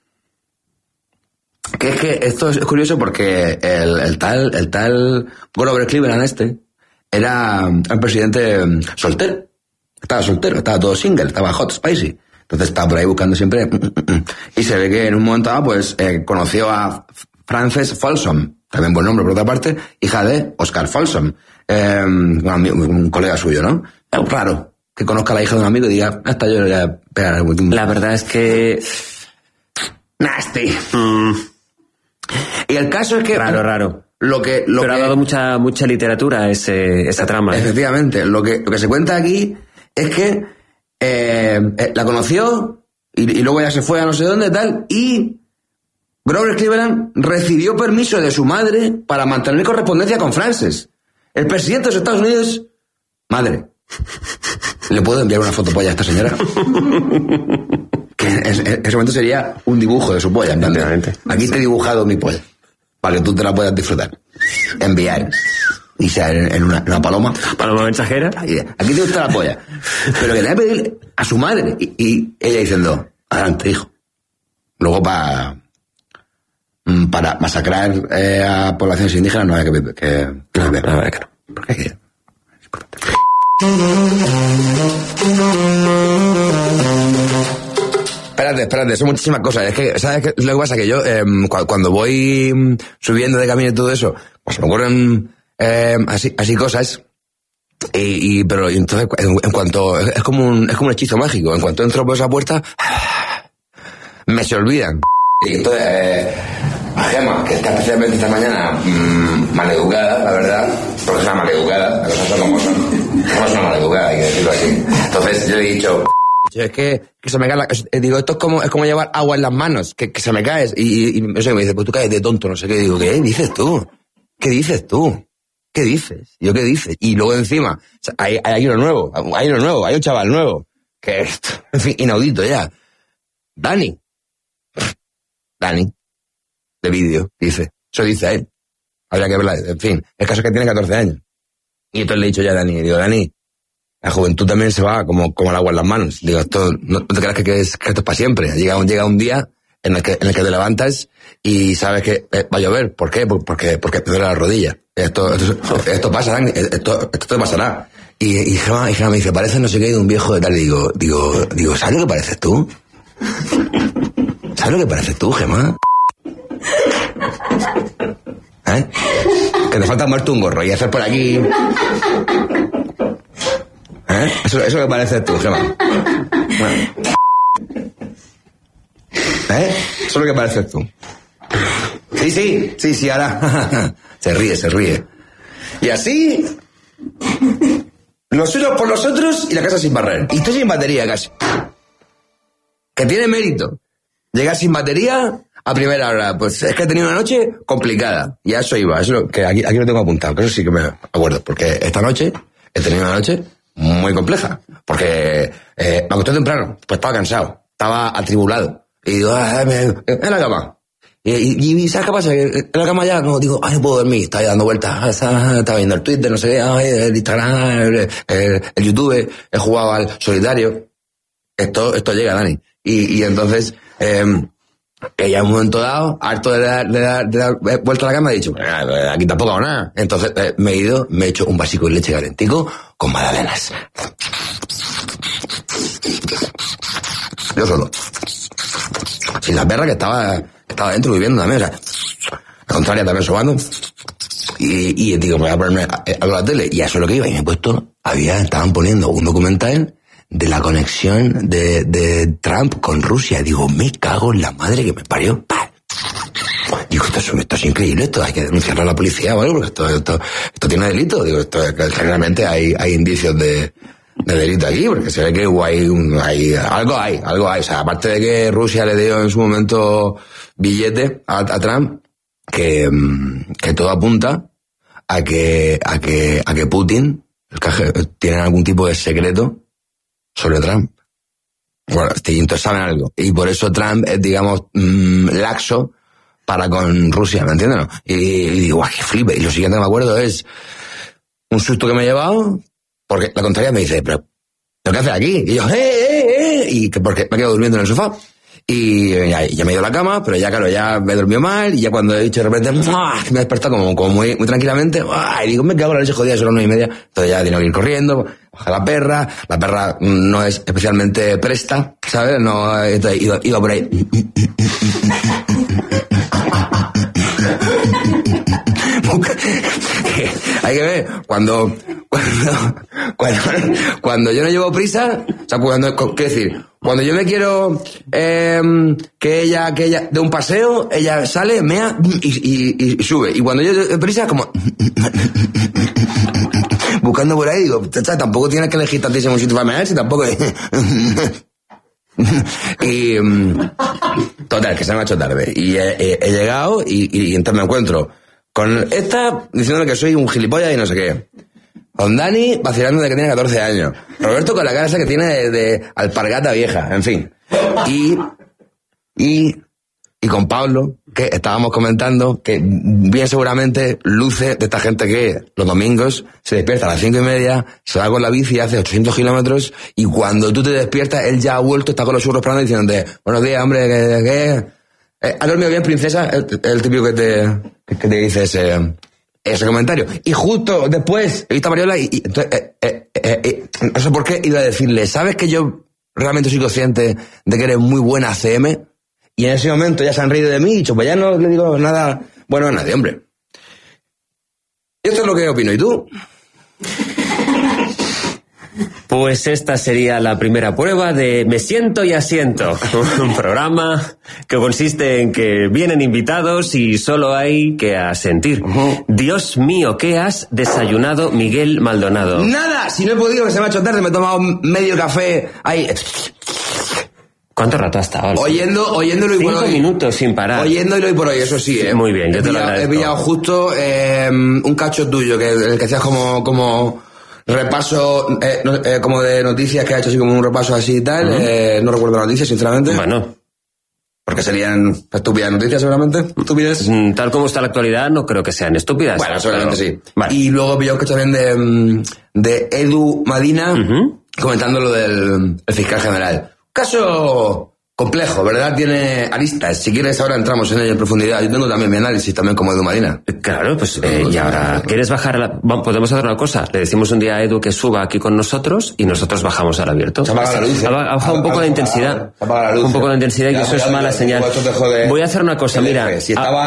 que es que esto es curioso porque el tal Grover Cleveland era un presidente soltero. Estaba todo single, estaba hot, spicy. Entonces estaba por ahí buscando siempre. Y se ve que en un momento dado, pues, conoció a Frances Folsom, también buen nombre por otra parte, hija de Oscar Folsom, un colega suyo, ¿no? Es raro que conozca a la hija de un amigo y diga, hasta yo le voy a pegar. La verdad es que... Nasty. Y el caso es que... Raro. Pero ha dado mucha literatura esa trama. Efectivamente. Lo que se cuenta aquí es que la conoció y luego ya se fue a no sé dónde tal, y Grover Cleveland recibió permiso de su madre para mantener correspondencia con Frances, el presidente de los Estados Unidos. Madre, ¿le puedo enviar una fotopolla a esta señora? Que en ese momento sería un dibujo de su polla. Aquí te he dibujado mi polla, para que tú te la puedas disfrutar. Enviar. Y sea en una paloma. Paloma mensajera. Aquí te gusta la polla. Pero que le voy a pedir a su madre. Y ella diciendo, adelante, hijo. Luego para masacrar a poblaciones indígenas no hay que no. ¿Por qué? Espérate, son muchísimas cosas. Es que, ¿sabes qué? Lo que pasa es que yo, cuando voy subiendo de camino y todo eso, pues me ocurren así cosas. Pero entonces, en cuanto, es como un hechizo mágico. En cuanto entro por esa puerta, me se olvidan. Y entonces, a Gemma, que está especialmente esta mañana maleducada, la verdad, porque es una maleducada, las cosas son como son. Gemma es una maleducada, hay que decirlo así. Entonces yo le he dicho, es que se me cae digo, esto es como llevar agua en las manos, que se me caes. Y no sé, me dice, pues tú caes de tonto, no sé qué. Digo, ¿qué dices tú? ¿Qué dices tú? ¿Qué dices? Yo, ¿qué dices? Y luego encima, hay uno nuevo, hay un chaval nuevo, que es, en fin, inaudito ya. Dani, de vídeo, dice. Eso dice a él. Habría que verla, en fin. El caso es que tiene 14 años. Y entonces le he dicho ya a Dani, digo, Dani, la juventud también se va como el agua en las manos. Digo, esto, no te creas que esto es para siempre. Llega un día en el que te levantas y sabes que va a llover. ¿Por qué? Porque te duele la rodilla. Esto pasa, Dani, esto te pasará. Y Gemma me dice, parece no sé qué de un viejo de tal. Y digo, ¿sabes lo que pareces tú? ¿Sabes lo que pareces tú, Gemma? ¿Eh? Que te falta muerto un gorro y hacer por aquí. ¿Eh? Eso es lo que pareces tú, Gemma. Bueno. ¿Eh? Eso es lo que pareces tú. Sí, ahora. Se ríe. Y así, los unos por los otros y la casa sin barrer. Y estoy sin batería casi. Que tiene mérito. Llegar sin batería a primera hora. Pues es que he tenido una noche complicada. Y a eso iba. Eso que aquí lo tengo apuntado. Que eso sí que me acuerdo. Porque esta noche he tenido una noche muy compleja. Porque me acosté temprano. Pues estaba cansado. Estaba atribulado. Y digo, en la cama. Y ¿sabes qué pasa? En la cama ya no digo, no puedo dormir. Estaba dando vueltas. Estaba viendo el Twitter, no sé qué, el Instagram, el YouTube. He jugado al solitario. Esto llega, Dani. Y entonces, Ella en un momento dado, harto de dar vuelta a la cama, ha dicho, aquí tampoco hago nada. Entonces me he ido, me he hecho un vasico de leche calentico con magdalenas. Yo solo. Sin la perra que estaba dentro viviendo también, o sea, la contraria también sobando. Y digo, voy a ponerme a la tele. Y a eso es lo que iba. Y me he puesto, estaban poniendo un documental de la conexión de Trump con Rusia. Y digo, me cago en la madre que me parió. ¡Pah! Digo, esto es increíble, esto hay que denunciarlo a la policía, ¿vale? Porque esto tiene delito. Digo, generalmente hay indicios de delito aquí, porque se ve que algo hay. O sea, aparte de que Rusia le dio en su momento billete a Trump, que todo apunta a que Putin tiene algún tipo de secreto sobre Trump. Bueno, entonces saben algo. Y por eso Trump es, digamos, laxo para con Rusia, ¿me entiendes? ¿No? Y digo, ¡guau, qué flipe! Y lo siguiente que me acuerdo es un susto que me he llevado, porque la contraria me dice, ¿pero qué haces aquí? Y yo, y porque me quedo durmiendo en el sofá. Y ya me he ido a la cama, pero ya, claro, ya me he dormido mal, y ya cuando he dicho de repente, me he despertado como muy tranquilamente, y digo, me cago en la leche jodida, son las 9:30, entonces ya tengo que ir corriendo, baja la perra no es especialmente presta, ¿sabes? No, entonces iba por ahí. Hay que ver, cuando yo no llevo prisa, o sea, ¿qué decir? Cuando yo me quiero que ella de un paseo, ella sale, mea y sube. Y cuando yo de prisa, como buscando por ahí, digo, tampoco tienes que elegir tantísimo sitio para mear, si tampoco y total, que se me ha hecho tarde. Y he llegado y entonces me encuentro con esta diciéndole que soy un gilipollas y no sé qué. Con Dani vacilando de que tiene 14 años. Roberto con la cara esa que tiene de alpargata vieja, en fin. Y con Pablo, que estábamos comentando que bien seguramente luce de esta gente que los domingos se despierta a las 5:30, se va con la bici, hace 800 kilómetros, y cuando tú te despiertas, él ya ha vuelto, está con los churros esperando diciéndote, buenos días, hombre, ¿qué? ¿Has dormido bien, princesa? El típico que te dice ese comentario. Y justo después he visto a Mariola y entonces, no sé por qué iba a decirle, ¿sabes que yo realmente soy consciente de que eres muy buena ACM? Y en ese momento ya se han reído de mí y dicho, pues ya no le digo nada bueno a nadie, hombre. Y esto es lo que opino. ¿Y tú? Pues esta sería la primera prueba de Me siento y asiento, un programa que consiste en que vienen invitados y solo hay que asentir. Dios mío, ¿qué has desayunado, Miguel Maldonado? Nada, si no he podido, que se me ha hecho tarde, me he tomado medio café ahí. ¿Cuánto rato has estado? Oyéndolo y por hoy. 5 minutos sin parar. Oyéndolo y por hoy, eso sí, Muy bien, yo te lo agradezco. He pillado justo un cacho tuyo, el que hacías como repaso, como de noticias, que ha hecho así como un repaso así y tal. No recuerdo las noticias, sinceramente. Bueno. Porque serían estúpidas noticias, seguramente. Estúpidas. Tal como está la actualidad, no creo que sean estúpidas. Bueno, seguramente sí. Vale. Y luego pillado que también de Edu Madina, comentando lo del fiscal general. Caso complejo, ¿verdad? Tiene aristas. Si quieres, ahora entramos en ello en profundidad. Yo tengo también mi análisis, también como Edu Madina. Claro, pues y ahora, ¿quieres bajar podemos hacer una cosa? Le decimos un día a Edu que suba aquí con nosotros y nosotros bajamos al abierto. Se apaga la luz. Ha bajado un poco la intensidad. Apaga la luz. Un poco la intensidad y eso es mala señal. Voy a hacer una cosa, mira. Si estaba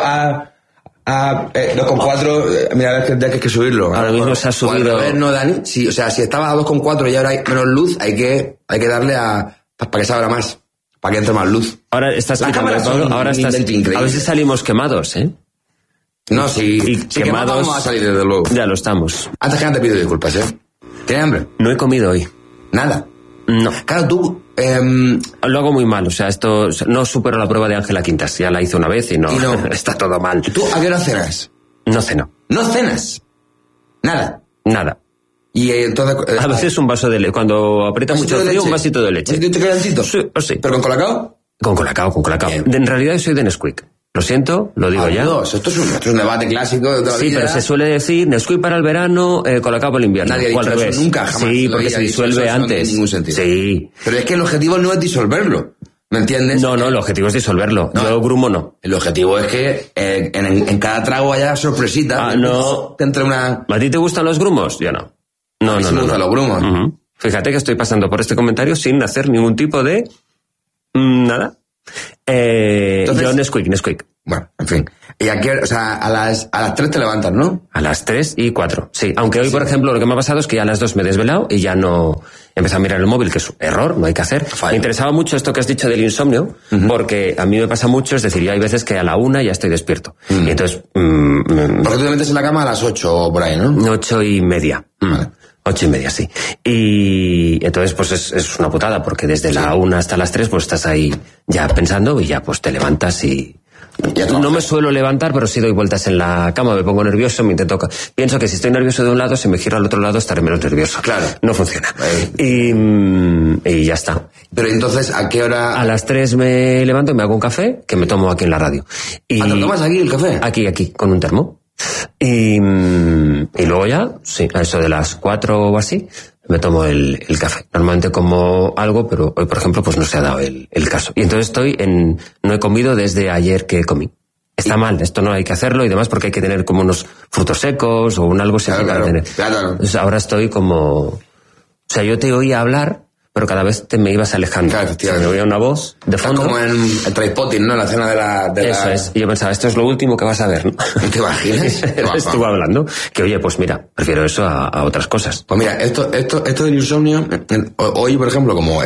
a 2,4, mira, hay que subirlo. Ahora mismo se ha subido. No, Dani. Si estaba a 2,4 y ahora hay menos luz, hay que darle para que se abra más. Para que entre más luz. Ahora estás quitando, Pablo. Ahora estás. A veces salimos quemados, ¿eh? No, si quemados. Vamos a salir, desde luego. Ya lo estamos. Antes que nada te pido disculpas, ¿eh? ¿Tienes hambre? No he comido hoy. Nada. No. Claro, tú. Lo hago muy mal, o sea, esto no supero la prueba de Ángela Quintas. Ya la hice una vez y no. Está todo mal. ¿Tú a qué hora cenas? No ceno. ¿No cenas? Nada. Nada. Y entonces... a veces un vaso de leche. Cuando aprieta mucho frío, un vasito de leche. ¿Un vasito calentito? Sí. ¿Pero con colacao? Con colacao. En realidad soy de Nesquik. Lo siento, lo digo ya. Esto es un debate clásico de toda la vida. Sí, pero se suele decir Nesquik para el verano, colacao para el invierno. Nadie ha dicho eso nunca, jamás. Sí, porque se disuelve antes. No tiene ningún sentido. Sí. Pero es que el objetivo no es disolverlo. ¿Me entiendes? No, el objetivo es disolverlo. No, yo grumo no. El objetivo es que en cada trago haya sorpresita. No. Entre una... ¿A ti te gustan los grumos? Yo no. No. Me gustan los grumos. Uh-huh. Fíjate que estoy pasando por este comentario sin hacer ningún tipo de... nada. Entonces, yo Nesquik. Bueno, en fin. ¿Y a qué hora? O sea, a las 3 te levantas, ¿no? A las 3 y 4, sí. Aunque hoy, por ejemplo, lo que me ha pasado es que ya a las 2 me he desvelado y ya no... Empecé a mirar el móvil, que es un error, no hay que hacer. Me interesaba mucho esto que has dicho del insomnio, porque a mí me pasa mucho, es decir, yo hay veces que a la 1 ya estoy despierto. Y entonces... porque tú te metes en la cama a las 8 o por ahí, ¿no? 8:30. Vale. 8:30, sí. Y entonces pues es una putada, porque desde la 1 hasta las 3 pues estás ahí ya pensando y ya pues te levantas y... No me suelo levantar, pero sí doy vueltas en la cama, me pongo nervioso, pienso que si estoy nervioso de un lado, si me giro al otro lado estaré menos nervioso. Claro. No funciona. Y ya está. Pero entonces, ¿a qué hora? A las 3 me levanto y me hago un café, que me tomo aquí en la radio. ¿Te tomas aquí el café? Aquí, con un termo. Y luego ya, sí, a eso de las 4 o así, me tomo el café. Normalmente como algo, pero hoy, por ejemplo, pues no se ha dado el caso. Y entonces no he comido desde ayer que comí. Está mal, esto no hay que hacerlo y demás porque hay que tener como unos frutos secos o un algo así para tener. Claro. Entonces ahora estoy como... O sea, yo te oía hablar, pero cada vez me ibas alejando. Claro, o sea, me oía una voz de fondo. Como en el Trainspotting, ¿no? La escena de Eso es. Y yo pensaba, esto es lo último que vas a ver, ¿no? ¿Te imaginas? Estuve hablando. Que oye, pues mira, prefiero eso a otras cosas. Pues mira, esto del insomnio, hoy, por ejemplo, como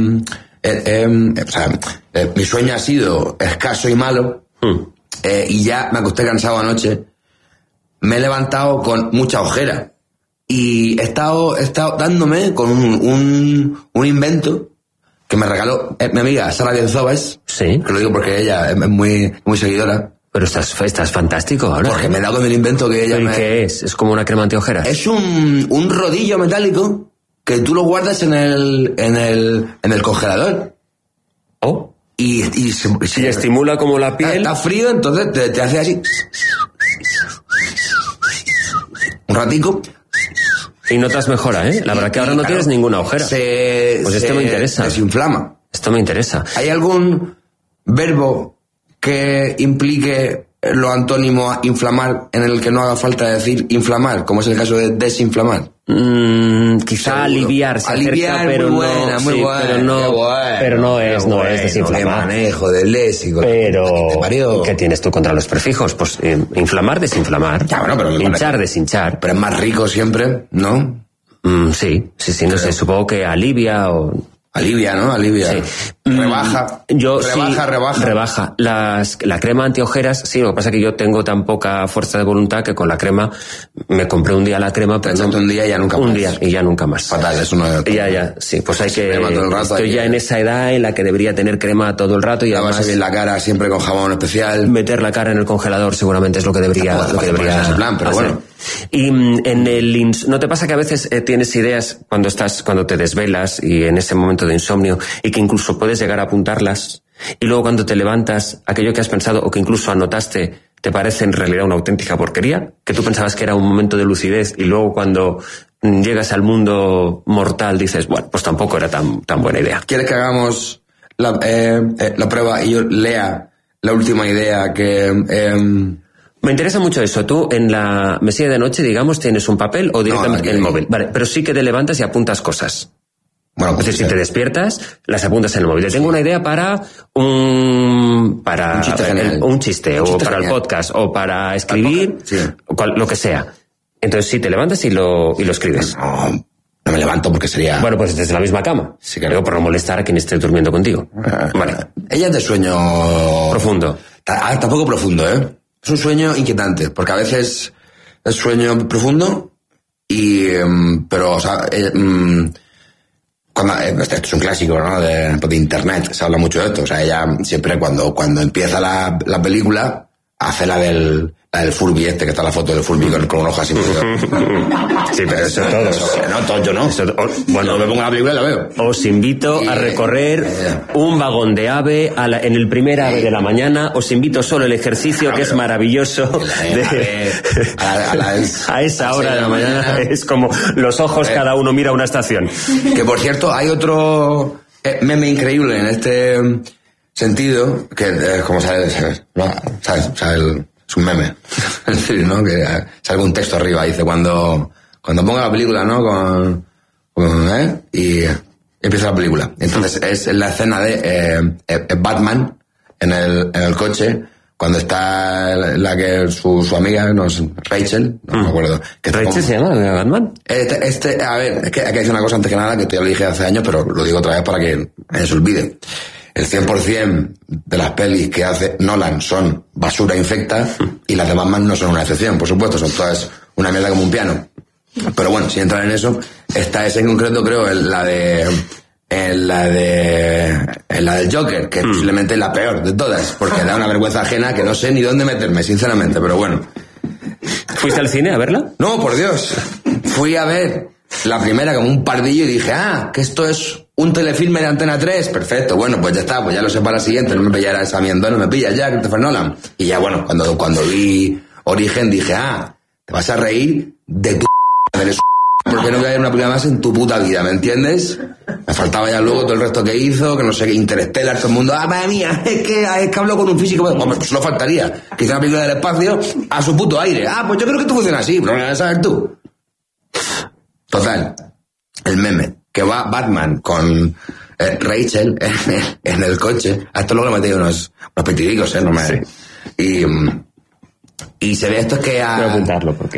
mi sueño ha sido escaso y malo, y ya me acosté cansado anoche, me he levantado con mucha ojera. Y he estado dándome con un invento que me regaló mi amiga Sara Bienzobas. Sí. Que lo digo porque ella es muy, muy seguidora. Pero estás fantástico ahora. Porque me he dado con el invento que ella ¿Y qué es? ¿Es como una crema antiojeras? Es un rodillo metálico que tú lo guardas en el congelador. Oh. Y estimula como la piel. Está frío, entonces te hace así. Un ratico. Y notas mejora, ¿eh? La verdad que ahora no tienes ninguna ojera. Pues esto me interesa. Desinflama. Esto me interesa. ¿Hay algún verbo que implique lo antónimo a inflamar en el que no haga falta decir inflamar, como es el caso de desinflamar? Quizá seguro. Aliviar, pero muy buena, muy buena. Pero no es desinflamar. Qué manejo del léxico. Pero ¿qué tienes tú contra los prefijos? Pues inflamar, desinflamar. Ya, bueno, pero hinchar, deshinchar. Pero es más rico siempre, ¿no? Sí, no sé, supongo que alivia o... Alivia, ¿no? Alivia. Sí. Rebaja. Rebaja. La crema antiojeras, sí, lo que pasa es que yo tengo tan poca fuerza de voluntad que con la crema me compré un día la crema, pero un día y ya nunca más. Un día y ya nunca más. Fatal, eso no es... Ya, sí, pues hay que... Crema todo el rato, estoy ya en esa edad en la que debería tener crema todo el rato y además... bien la cara siempre con jabón especial. Meter la cara en el congelador seguramente es lo que debería ese plan, pero hacer. Bueno. Y ¿no te pasa que a veces tienes ideas cuando te desvelas y en ese momento de insomnio y que incluso puedes llegar a apuntarlas y luego cuando te levantas aquello que has pensado o que incluso anotaste te parece en realidad una auténtica porquería? Que tú pensabas que era un momento de lucidez y luego cuando llegas al mundo mortal dices, bueno, pues tampoco era tan buena idea. ¿Quieres que hagamos la prueba y yo lea la última idea que... Me interesa mucho eso. Tú en la mesilla de noche, digamos, tienes un papel o directamente en el móvil. Vale, pero sí que te levantas y apuntas cosas. Bueno, pues si te despiertas, las apuntas en el móvil. Te tengo una idea para un chiste o para el podcast o para escribir, lo que sea. Entonces sí, te levantas y lo escribes. No me levanto porque sería... Bueno, pues desde la misma cama. Sí, claro. Por no molestar a quien esté durmiendo contigo. Vale. Ella es de sueño... Profundo. Tampoco profundo, ¿eh? Es un sueño inquietante, porque a veces es sueño profundo pero, o sea, esto es un clásico, ¿no? De internet, se habla mucho de esto. O sea, ella siempre cuando empieza la película hace la del Furby que está la foto del Furby con un ojo así. Sí, pero eso todos. No, yo no. Bueno, me pongo la película y la veo. Os invito a recorrer un vagón de AVE en el primer AVE de la mañana. Os invito solo el ejercicio que es maravilloso. A esa hora de la mañana es como los ojos, cada uno mira una estación. Que por cierto, hay otro meme increíble sentido, que es como sabes, ¿no? ¿Sabes? O sea, es un meme. Es decir, ¿no? Que sale un texto arriba, dice, cuando ponga la película, ¿no? Y empieza la película. Entonces es la escena de Batman en el coche, cuando está la que su amiga, no es Rachel, no me acuerdo. ¿Rachel se llama Batman? A ver, es que hay que decir una cosa antes que nada, que ya lo dije hace años, pero lo digo otra vez para que nadie se olvide. El 100% de las pelis que hace Nolan son basura infecta y las de Batman no son una excepción, por supuesto, son todas una mierda como un piano. Pero bueno, sin entrar en eso, está esa en concreto, creo, en la del Joker, que es posiblemente la peor de todas, porque da una vergüenza ajena que no sé ni dónde meterme, sinceramente, pero bueno. ¿Fuiste al cine a verla? No, por Dios. Fui a ver la primera como un pardillo y dije, que esto es un telefilme de Antena 3, perfecto, bueno, pues ya está, pues ya lo sé para la siguiente, no me pillará esa mierda, no me pilla ya, Christopher Nolan. Y ya bueno, cuando vi Origen dije, te vas a reír de tu eres porque no voy a ver una película más en tu puta vida, ¿me entiendes? Me faltaba ya luego todo el resto que hizo, que no sé qué, Interstellar, todo el mundo, madre mía, es que hablo con un físico, hombre, pues solo faltaría que hice una película del espacio a su puto aire. Pues yo creo que esto funciona así, pero no lo vas a saber tú. Total, el meme, que va Batman con Rachel en el coche, a esto luego le he metido unos petidicos, no me... Sí. Y se ve esto es que voy a apuntarlo porque...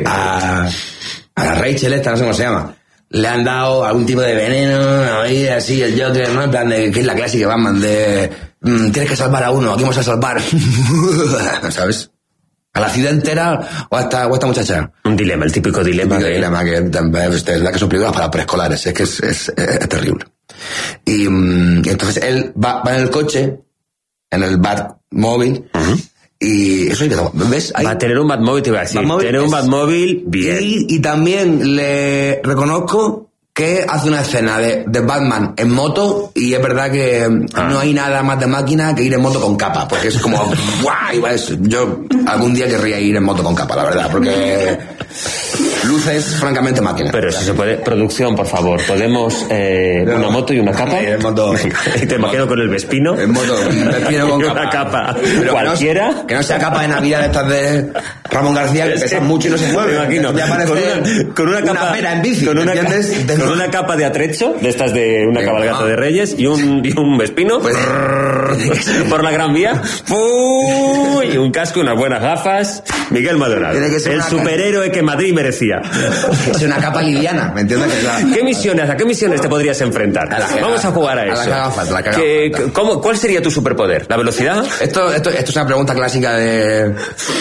A la Rachel esta, no sé cómo se llama, le han dado algún tipo de veneno, así, el Joker, ¿no? En plan de, que es la clásica Batman de, tienes que salvar a uno, aquí vamos a salvar, ¿sabes? ¿A la ciudad entera o a esta muchacha? Un dilema, el típico dilema. Que es la que son películas para preescolares, es que es terrible. Y entonces él va en el coche, en el Batmóvil, y eso, ¿ves? Va a tener un Batmóvil, te iba a decir. Tener un Batmóvil, bien. Y también le reconozco que hace una escena de Batman en moto, y es verdad que no hay nada más de máquina que ir en moto con capa, porque es como, ¡guau! Yo algún día querría ir en moto con capa, la verdad, porque luces francamente máquina. Pero si se puede, producción, por favor, podemos una moto y una capa. Y te imagino con el Vespino. En moto, Vespino con una capa. Pero cualquiera. Que no sea capa de Navidad estas de Ramón García, que pesan mucho y no se mueve. Me imagino. Con una capa, pera en bici, con una capa de atrecho, de estas de una cabalgata de Reyes, y un Vespino, pues, por la Gran Vía, y un casco, unas buenas gafas. Miguel Maldonado, el superhéroe que Madrid merecía. Es una capa liviana, ¿me entiendes? ¿A qué misiones te podrías enfrentar? Vamos a jugar a eso. A la cagafas. ¿Cuál sería tu superpoder? ¿La velocidad? Esto es una pregunta clásica de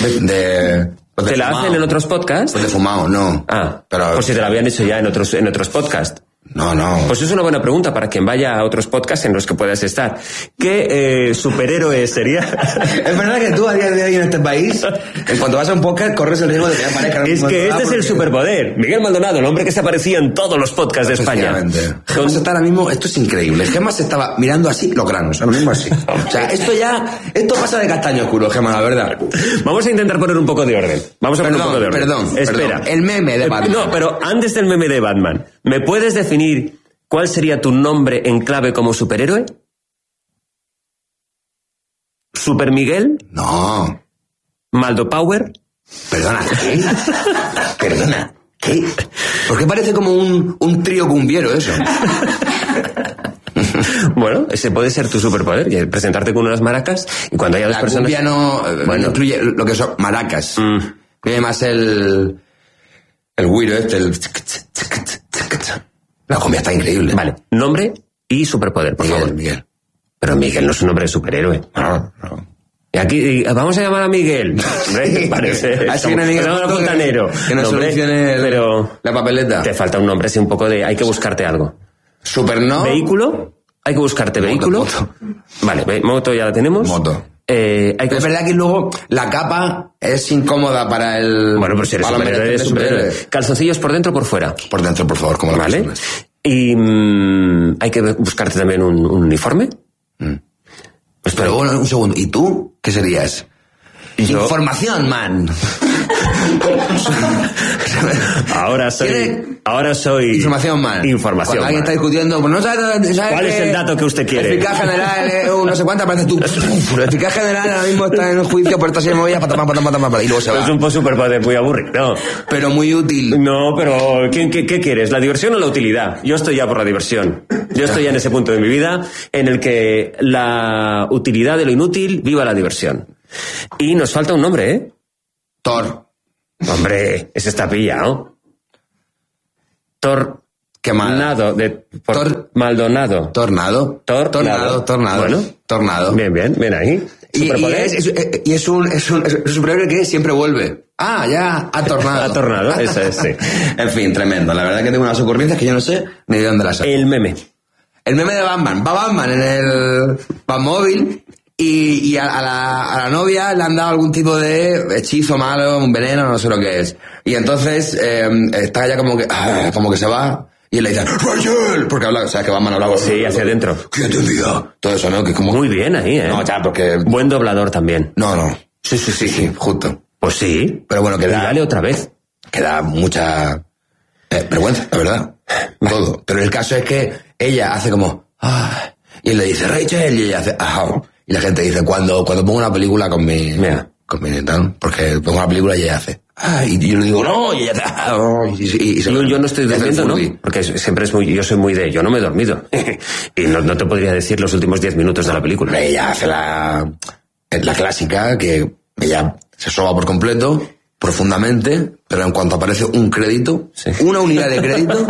¿Te la hacen en otros podcasts? De fumado, no. Pero si te la habían hecho ya en otros podcasts. No. Pues es una buena pregunta para quien vaya a otros podcasts en los que puedas estar. ¿Qué superhéroe sería? Es verdad que tú a día de hoy en este país, en cuanto vas a un podcast, corres el riesgo de que aparezca. Es que este es el superpoder. Miguel Maldonado, el hombre que se aparecía en todos los podcasts de España. Gemas está ahora mismo, esto es increíble. Gemas estaba mirando así los granos, ahora mismo así. O sea, esto pasa de castaño oscuro, Gemas, la verdad. Vamos a intentar poner un poco de orden. Perdón. Espera. El meme de Batman. No, pero antes del meme de Batman, ¿me puedes definir cuál sería tu nombre en clave como superhéroe? ¿Super Miguel? No. ¿Maldo Power? Perdona, ¿qué? ¿Por qué parece como un trío cumbiero eso? Bueno, ese puede ser tu superpoder, presentarte con unas maracas y cuando haya dos personas... La cumbia no incluye lo que son maracas. Incluye más el güiro el... La cumbia está increíble. Vale, nombre y superpoder, por favor. Miguel. Pero Miguel no es un nombre de superhéroe. No. Y aquí vamos a llamar a Miguel. Hombre, parece. Así que Miguel fontanero. Que nos solucione la papeleta. Te falta un nombre, así un poco de... Hay que buscarte algo. ¿Vehículo? Hay que buscarte vehículo. Moto. Vale, moto ya la tenemos. Moto. Es verdad que luego la capa es incómoda para el... Bueno, pero si eres superhéroe. ¿Calzoncillos por dentro o por fuera? Por dentro, por favor, como la ¿vale? Y hay que buscarte también un uniforme. Pues pero bueno, un segundo. ¿Y tú? ¿Qué serías? Yo... Información, man. Ahora soy... Ahora soy... Información mal. Información Cuando alguien mal. está discutiendo, pues no sabes ¿Cuál es el dato que usted quiere? Eficaz general, no sé cuántas, parece tú. Eficaz general ahora mismo está en el juicio por esta serie de movidas, y luego se va. Es un superpoder muy aburrido. Pero muy útil. No, pero ¿qué quieres? ¿La diversión o la utilidad? Yo estoy ya por la diversión. Yo estoy ya en ese punto de mi vida en el que la utilidad de lo inútil viva la diversión. Y nos falta un nombre, ¿eh? Thor. Hombre, ese está pillado. Tornado. Maldonado. Tornado. Bueno. Tornado. Bien ahí. Y es un superhéroe que siempre vuelve. Ya, ha tornado. Ha tornado, eso es, sí. En fin, tremendo. La verdad que tengo unas ocurrencias que yo no sé ni de dónde las saco. El meme de Batman. Va Batman en el Batmóvil y a la novia le han dado algún tipo de hechizo malo, un veneno, no sé lo que es. Y entonces está ella como que se va y él le dice ¡Rachel! Porque habla, o sea, que Batman habla... Sí, hacia adentro. ¿Quién te envía? Todo eso, ¿no? Que como... Muy bien ahí, ¿eh? No, ya, porque... Buen doblador también. No. Sí, justo. Pues sí. Pero bueno, dale otra vez. Que da mucha vergüenza, la verdad. Todo. Pero el caso es que ella hace como... y él le dice Rachel y ella hace... Y la gente dice, cuando pongo una película con mi tal, porque pongo una película y ella hace... y yo le digo, no, y ella hace... yo no estoy durmiendo, ¿no? Porque siempre yo soy muy de... Yo no me he dormido. Y no te podría decir los últimos 10 minutos de la película. Ella hace la clásica, que ella se soba por completo, profundamente, pero en cuanto aparece un crédito, una unidad de crédito...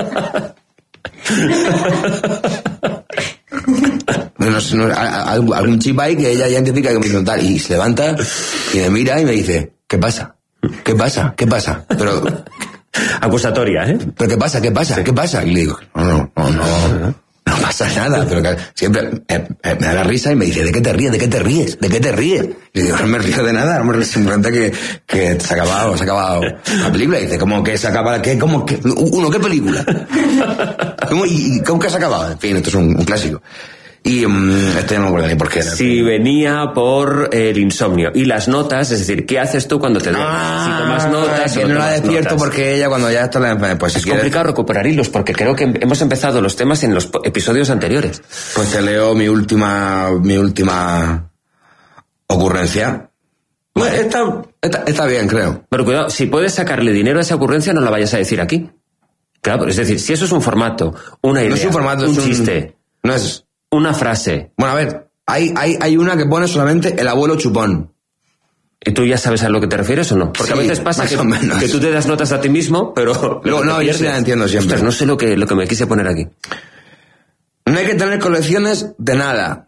algún chip ahí que ella ya identifica que me dice tal, y se levanta y me mira y me dice ¿qué pasa? Pero acusatoria, ¿eh? ¿Pero qué pasa? Y le digo no pasa nada, pero que siempre me da la risa y me dice ¿de qué te ríes? Y le digo no me río de nada, no me río, simplemente que se ha acabado la película. Y dice ¿cómo que se acaba? ¿Qué película? ¿Cómo que se ha acabado? En fin, esto es un clásico. Y esto ya no me acuerdo ni por qué. Si venía por el insomnio. Y las notas, es decir, ¿qué haces tú cuando te duermes? Si tomas notas... Que no la despierto porque ella cuando ya está... Pues es complicado recuperar hilos, porque creo que hemos empezado los temas en los episodios anteriores. Pues te leo mi última ocurrencia. Bueno, está bien, creo. Pero cuidado, si puedes sacarle dinero a esa ocurrencia, no la vayas a decir aquí. Claro, es decir, si eso es un formato, una idea, no es un formato, un chiste... No es... Una frase. Bueno, a ver, hay una que pone solamente el abuelo chupón. ¿Y tú ya sabes a lo que te refieres o no? Porque a veces pasa que tú te das notas a ti mismo, pero... No, yo sí la entiendo siempre. Ostras, no sé lo que me quise poner aquí. No hay que tener colecciones de nada.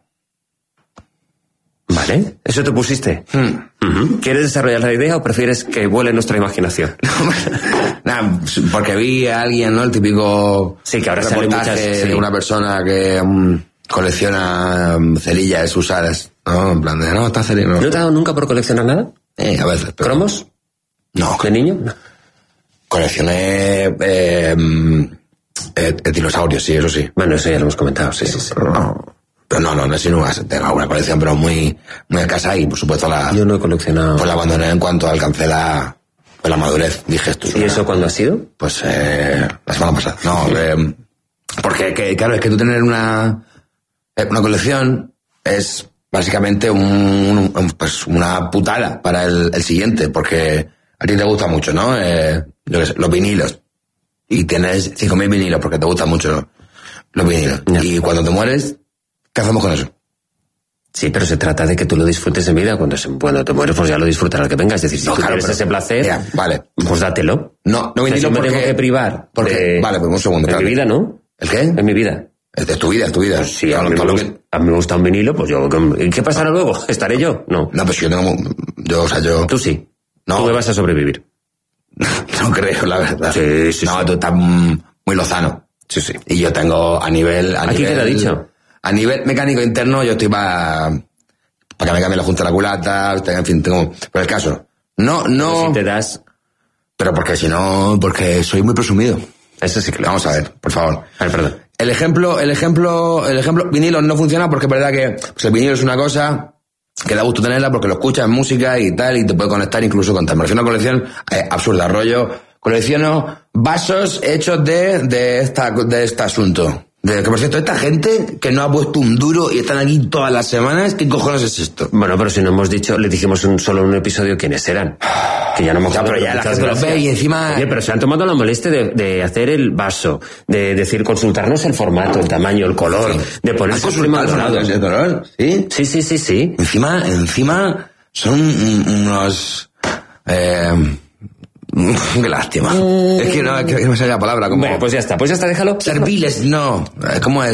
Vale, eso te pusiste. ¿Quieres desarrollar la idea o prefieres que vuele nuestra imaginación? Nah, porque vi a alguien, ¿no? El típico... Sí, que ahora sale muchas... de una persona que... colecciona cerillas usadas, ¿no? En plan de, no, está cerilla. ¿No te ha dado nunca por coleccionar nada? A veces. Pero... ¿Cromos? No. ¿De niño? No. Coleccioné dinosaurios, sí, eso sí. Bueno, eso ya lo hemos comentado, sí. Pero no sé, no tengo una colección, pero muy escasa y, por supuesto, yo no he coleccionado. Pues la abandoné en cuanto alcancé la madurez, dije esto. ¿Y eso cuándo ha sido? Pues la semana pasada. No, porque, claro, es que tú tener una colección es básicamente pues una putada para el siguiente, porque a ti te gusta mucho, ¿no? Yo qué sé, los vinilos. Y tienes 5.000 vinilos porque te gustan mucho los vinilos. Yeah. Y cuando te mueres, ¿qué hacemos con eso? Sí, pero se trata de que tú lo disfrutes en vida. Cuando te mueres, pues ya lo disfrutarás que vengas. Es decir, si tú quieres ese placer, vale. Pues dátelo. No vinilo porque... me tengo que privar. Vale, pues un segundo. En mi vida, ¿no? ¿El qué? En mi vida. Es tu vida. Sí, a mí me gusta un vinilo, pues yo... ¿Y qué pasará luego? ¿Estaré yo? No. No, pues yo... Tú sí. No. Tú me vas a sobrevivir. No creo, la verdad. Sí. No, tú estás muy lozano. Sí. Y yo tengo a nivel... ¿Aquí queda dicho? A nivel mecánico interno, yo estoy para que me cambie la junta de la culata, en fin, tengo... Pero el caso, no... Pero si te das... Pero porque soy muy presumido. Eso sí que lo... Vamos a ver, por favor. A ver, perdón. El ejemplo, vinilo no funciona porque es verdad que pues el vinilo es una cosa que da gusto tenerla porque lo escuchas en música y tal, y te puede conectar incluso con tal. Me refiero a una colección absurda, rollo Colecciono vasos hechos de este asunto. Que por cierto, esta gente que no ha puesto un duro y están aquí todas las semanas, ¿qué cojones es esto? Bueno, pero si no hemos dicho, le dijimos solo un episodio quiénes eran. Que ya no hemos pero ya la gente lo ve y encima... Oye, pero se han tomado la molestia de hacer el vaso, de decir, consultarnos el formato, el tamaño, el color, de ponerse el color, ¿sí? Sí. Encima son unos... Qué lástima. Es que no me sale la palabra. Como... Bueno, pues ya está, déjalo. Serviles, no. ¿Cómo es?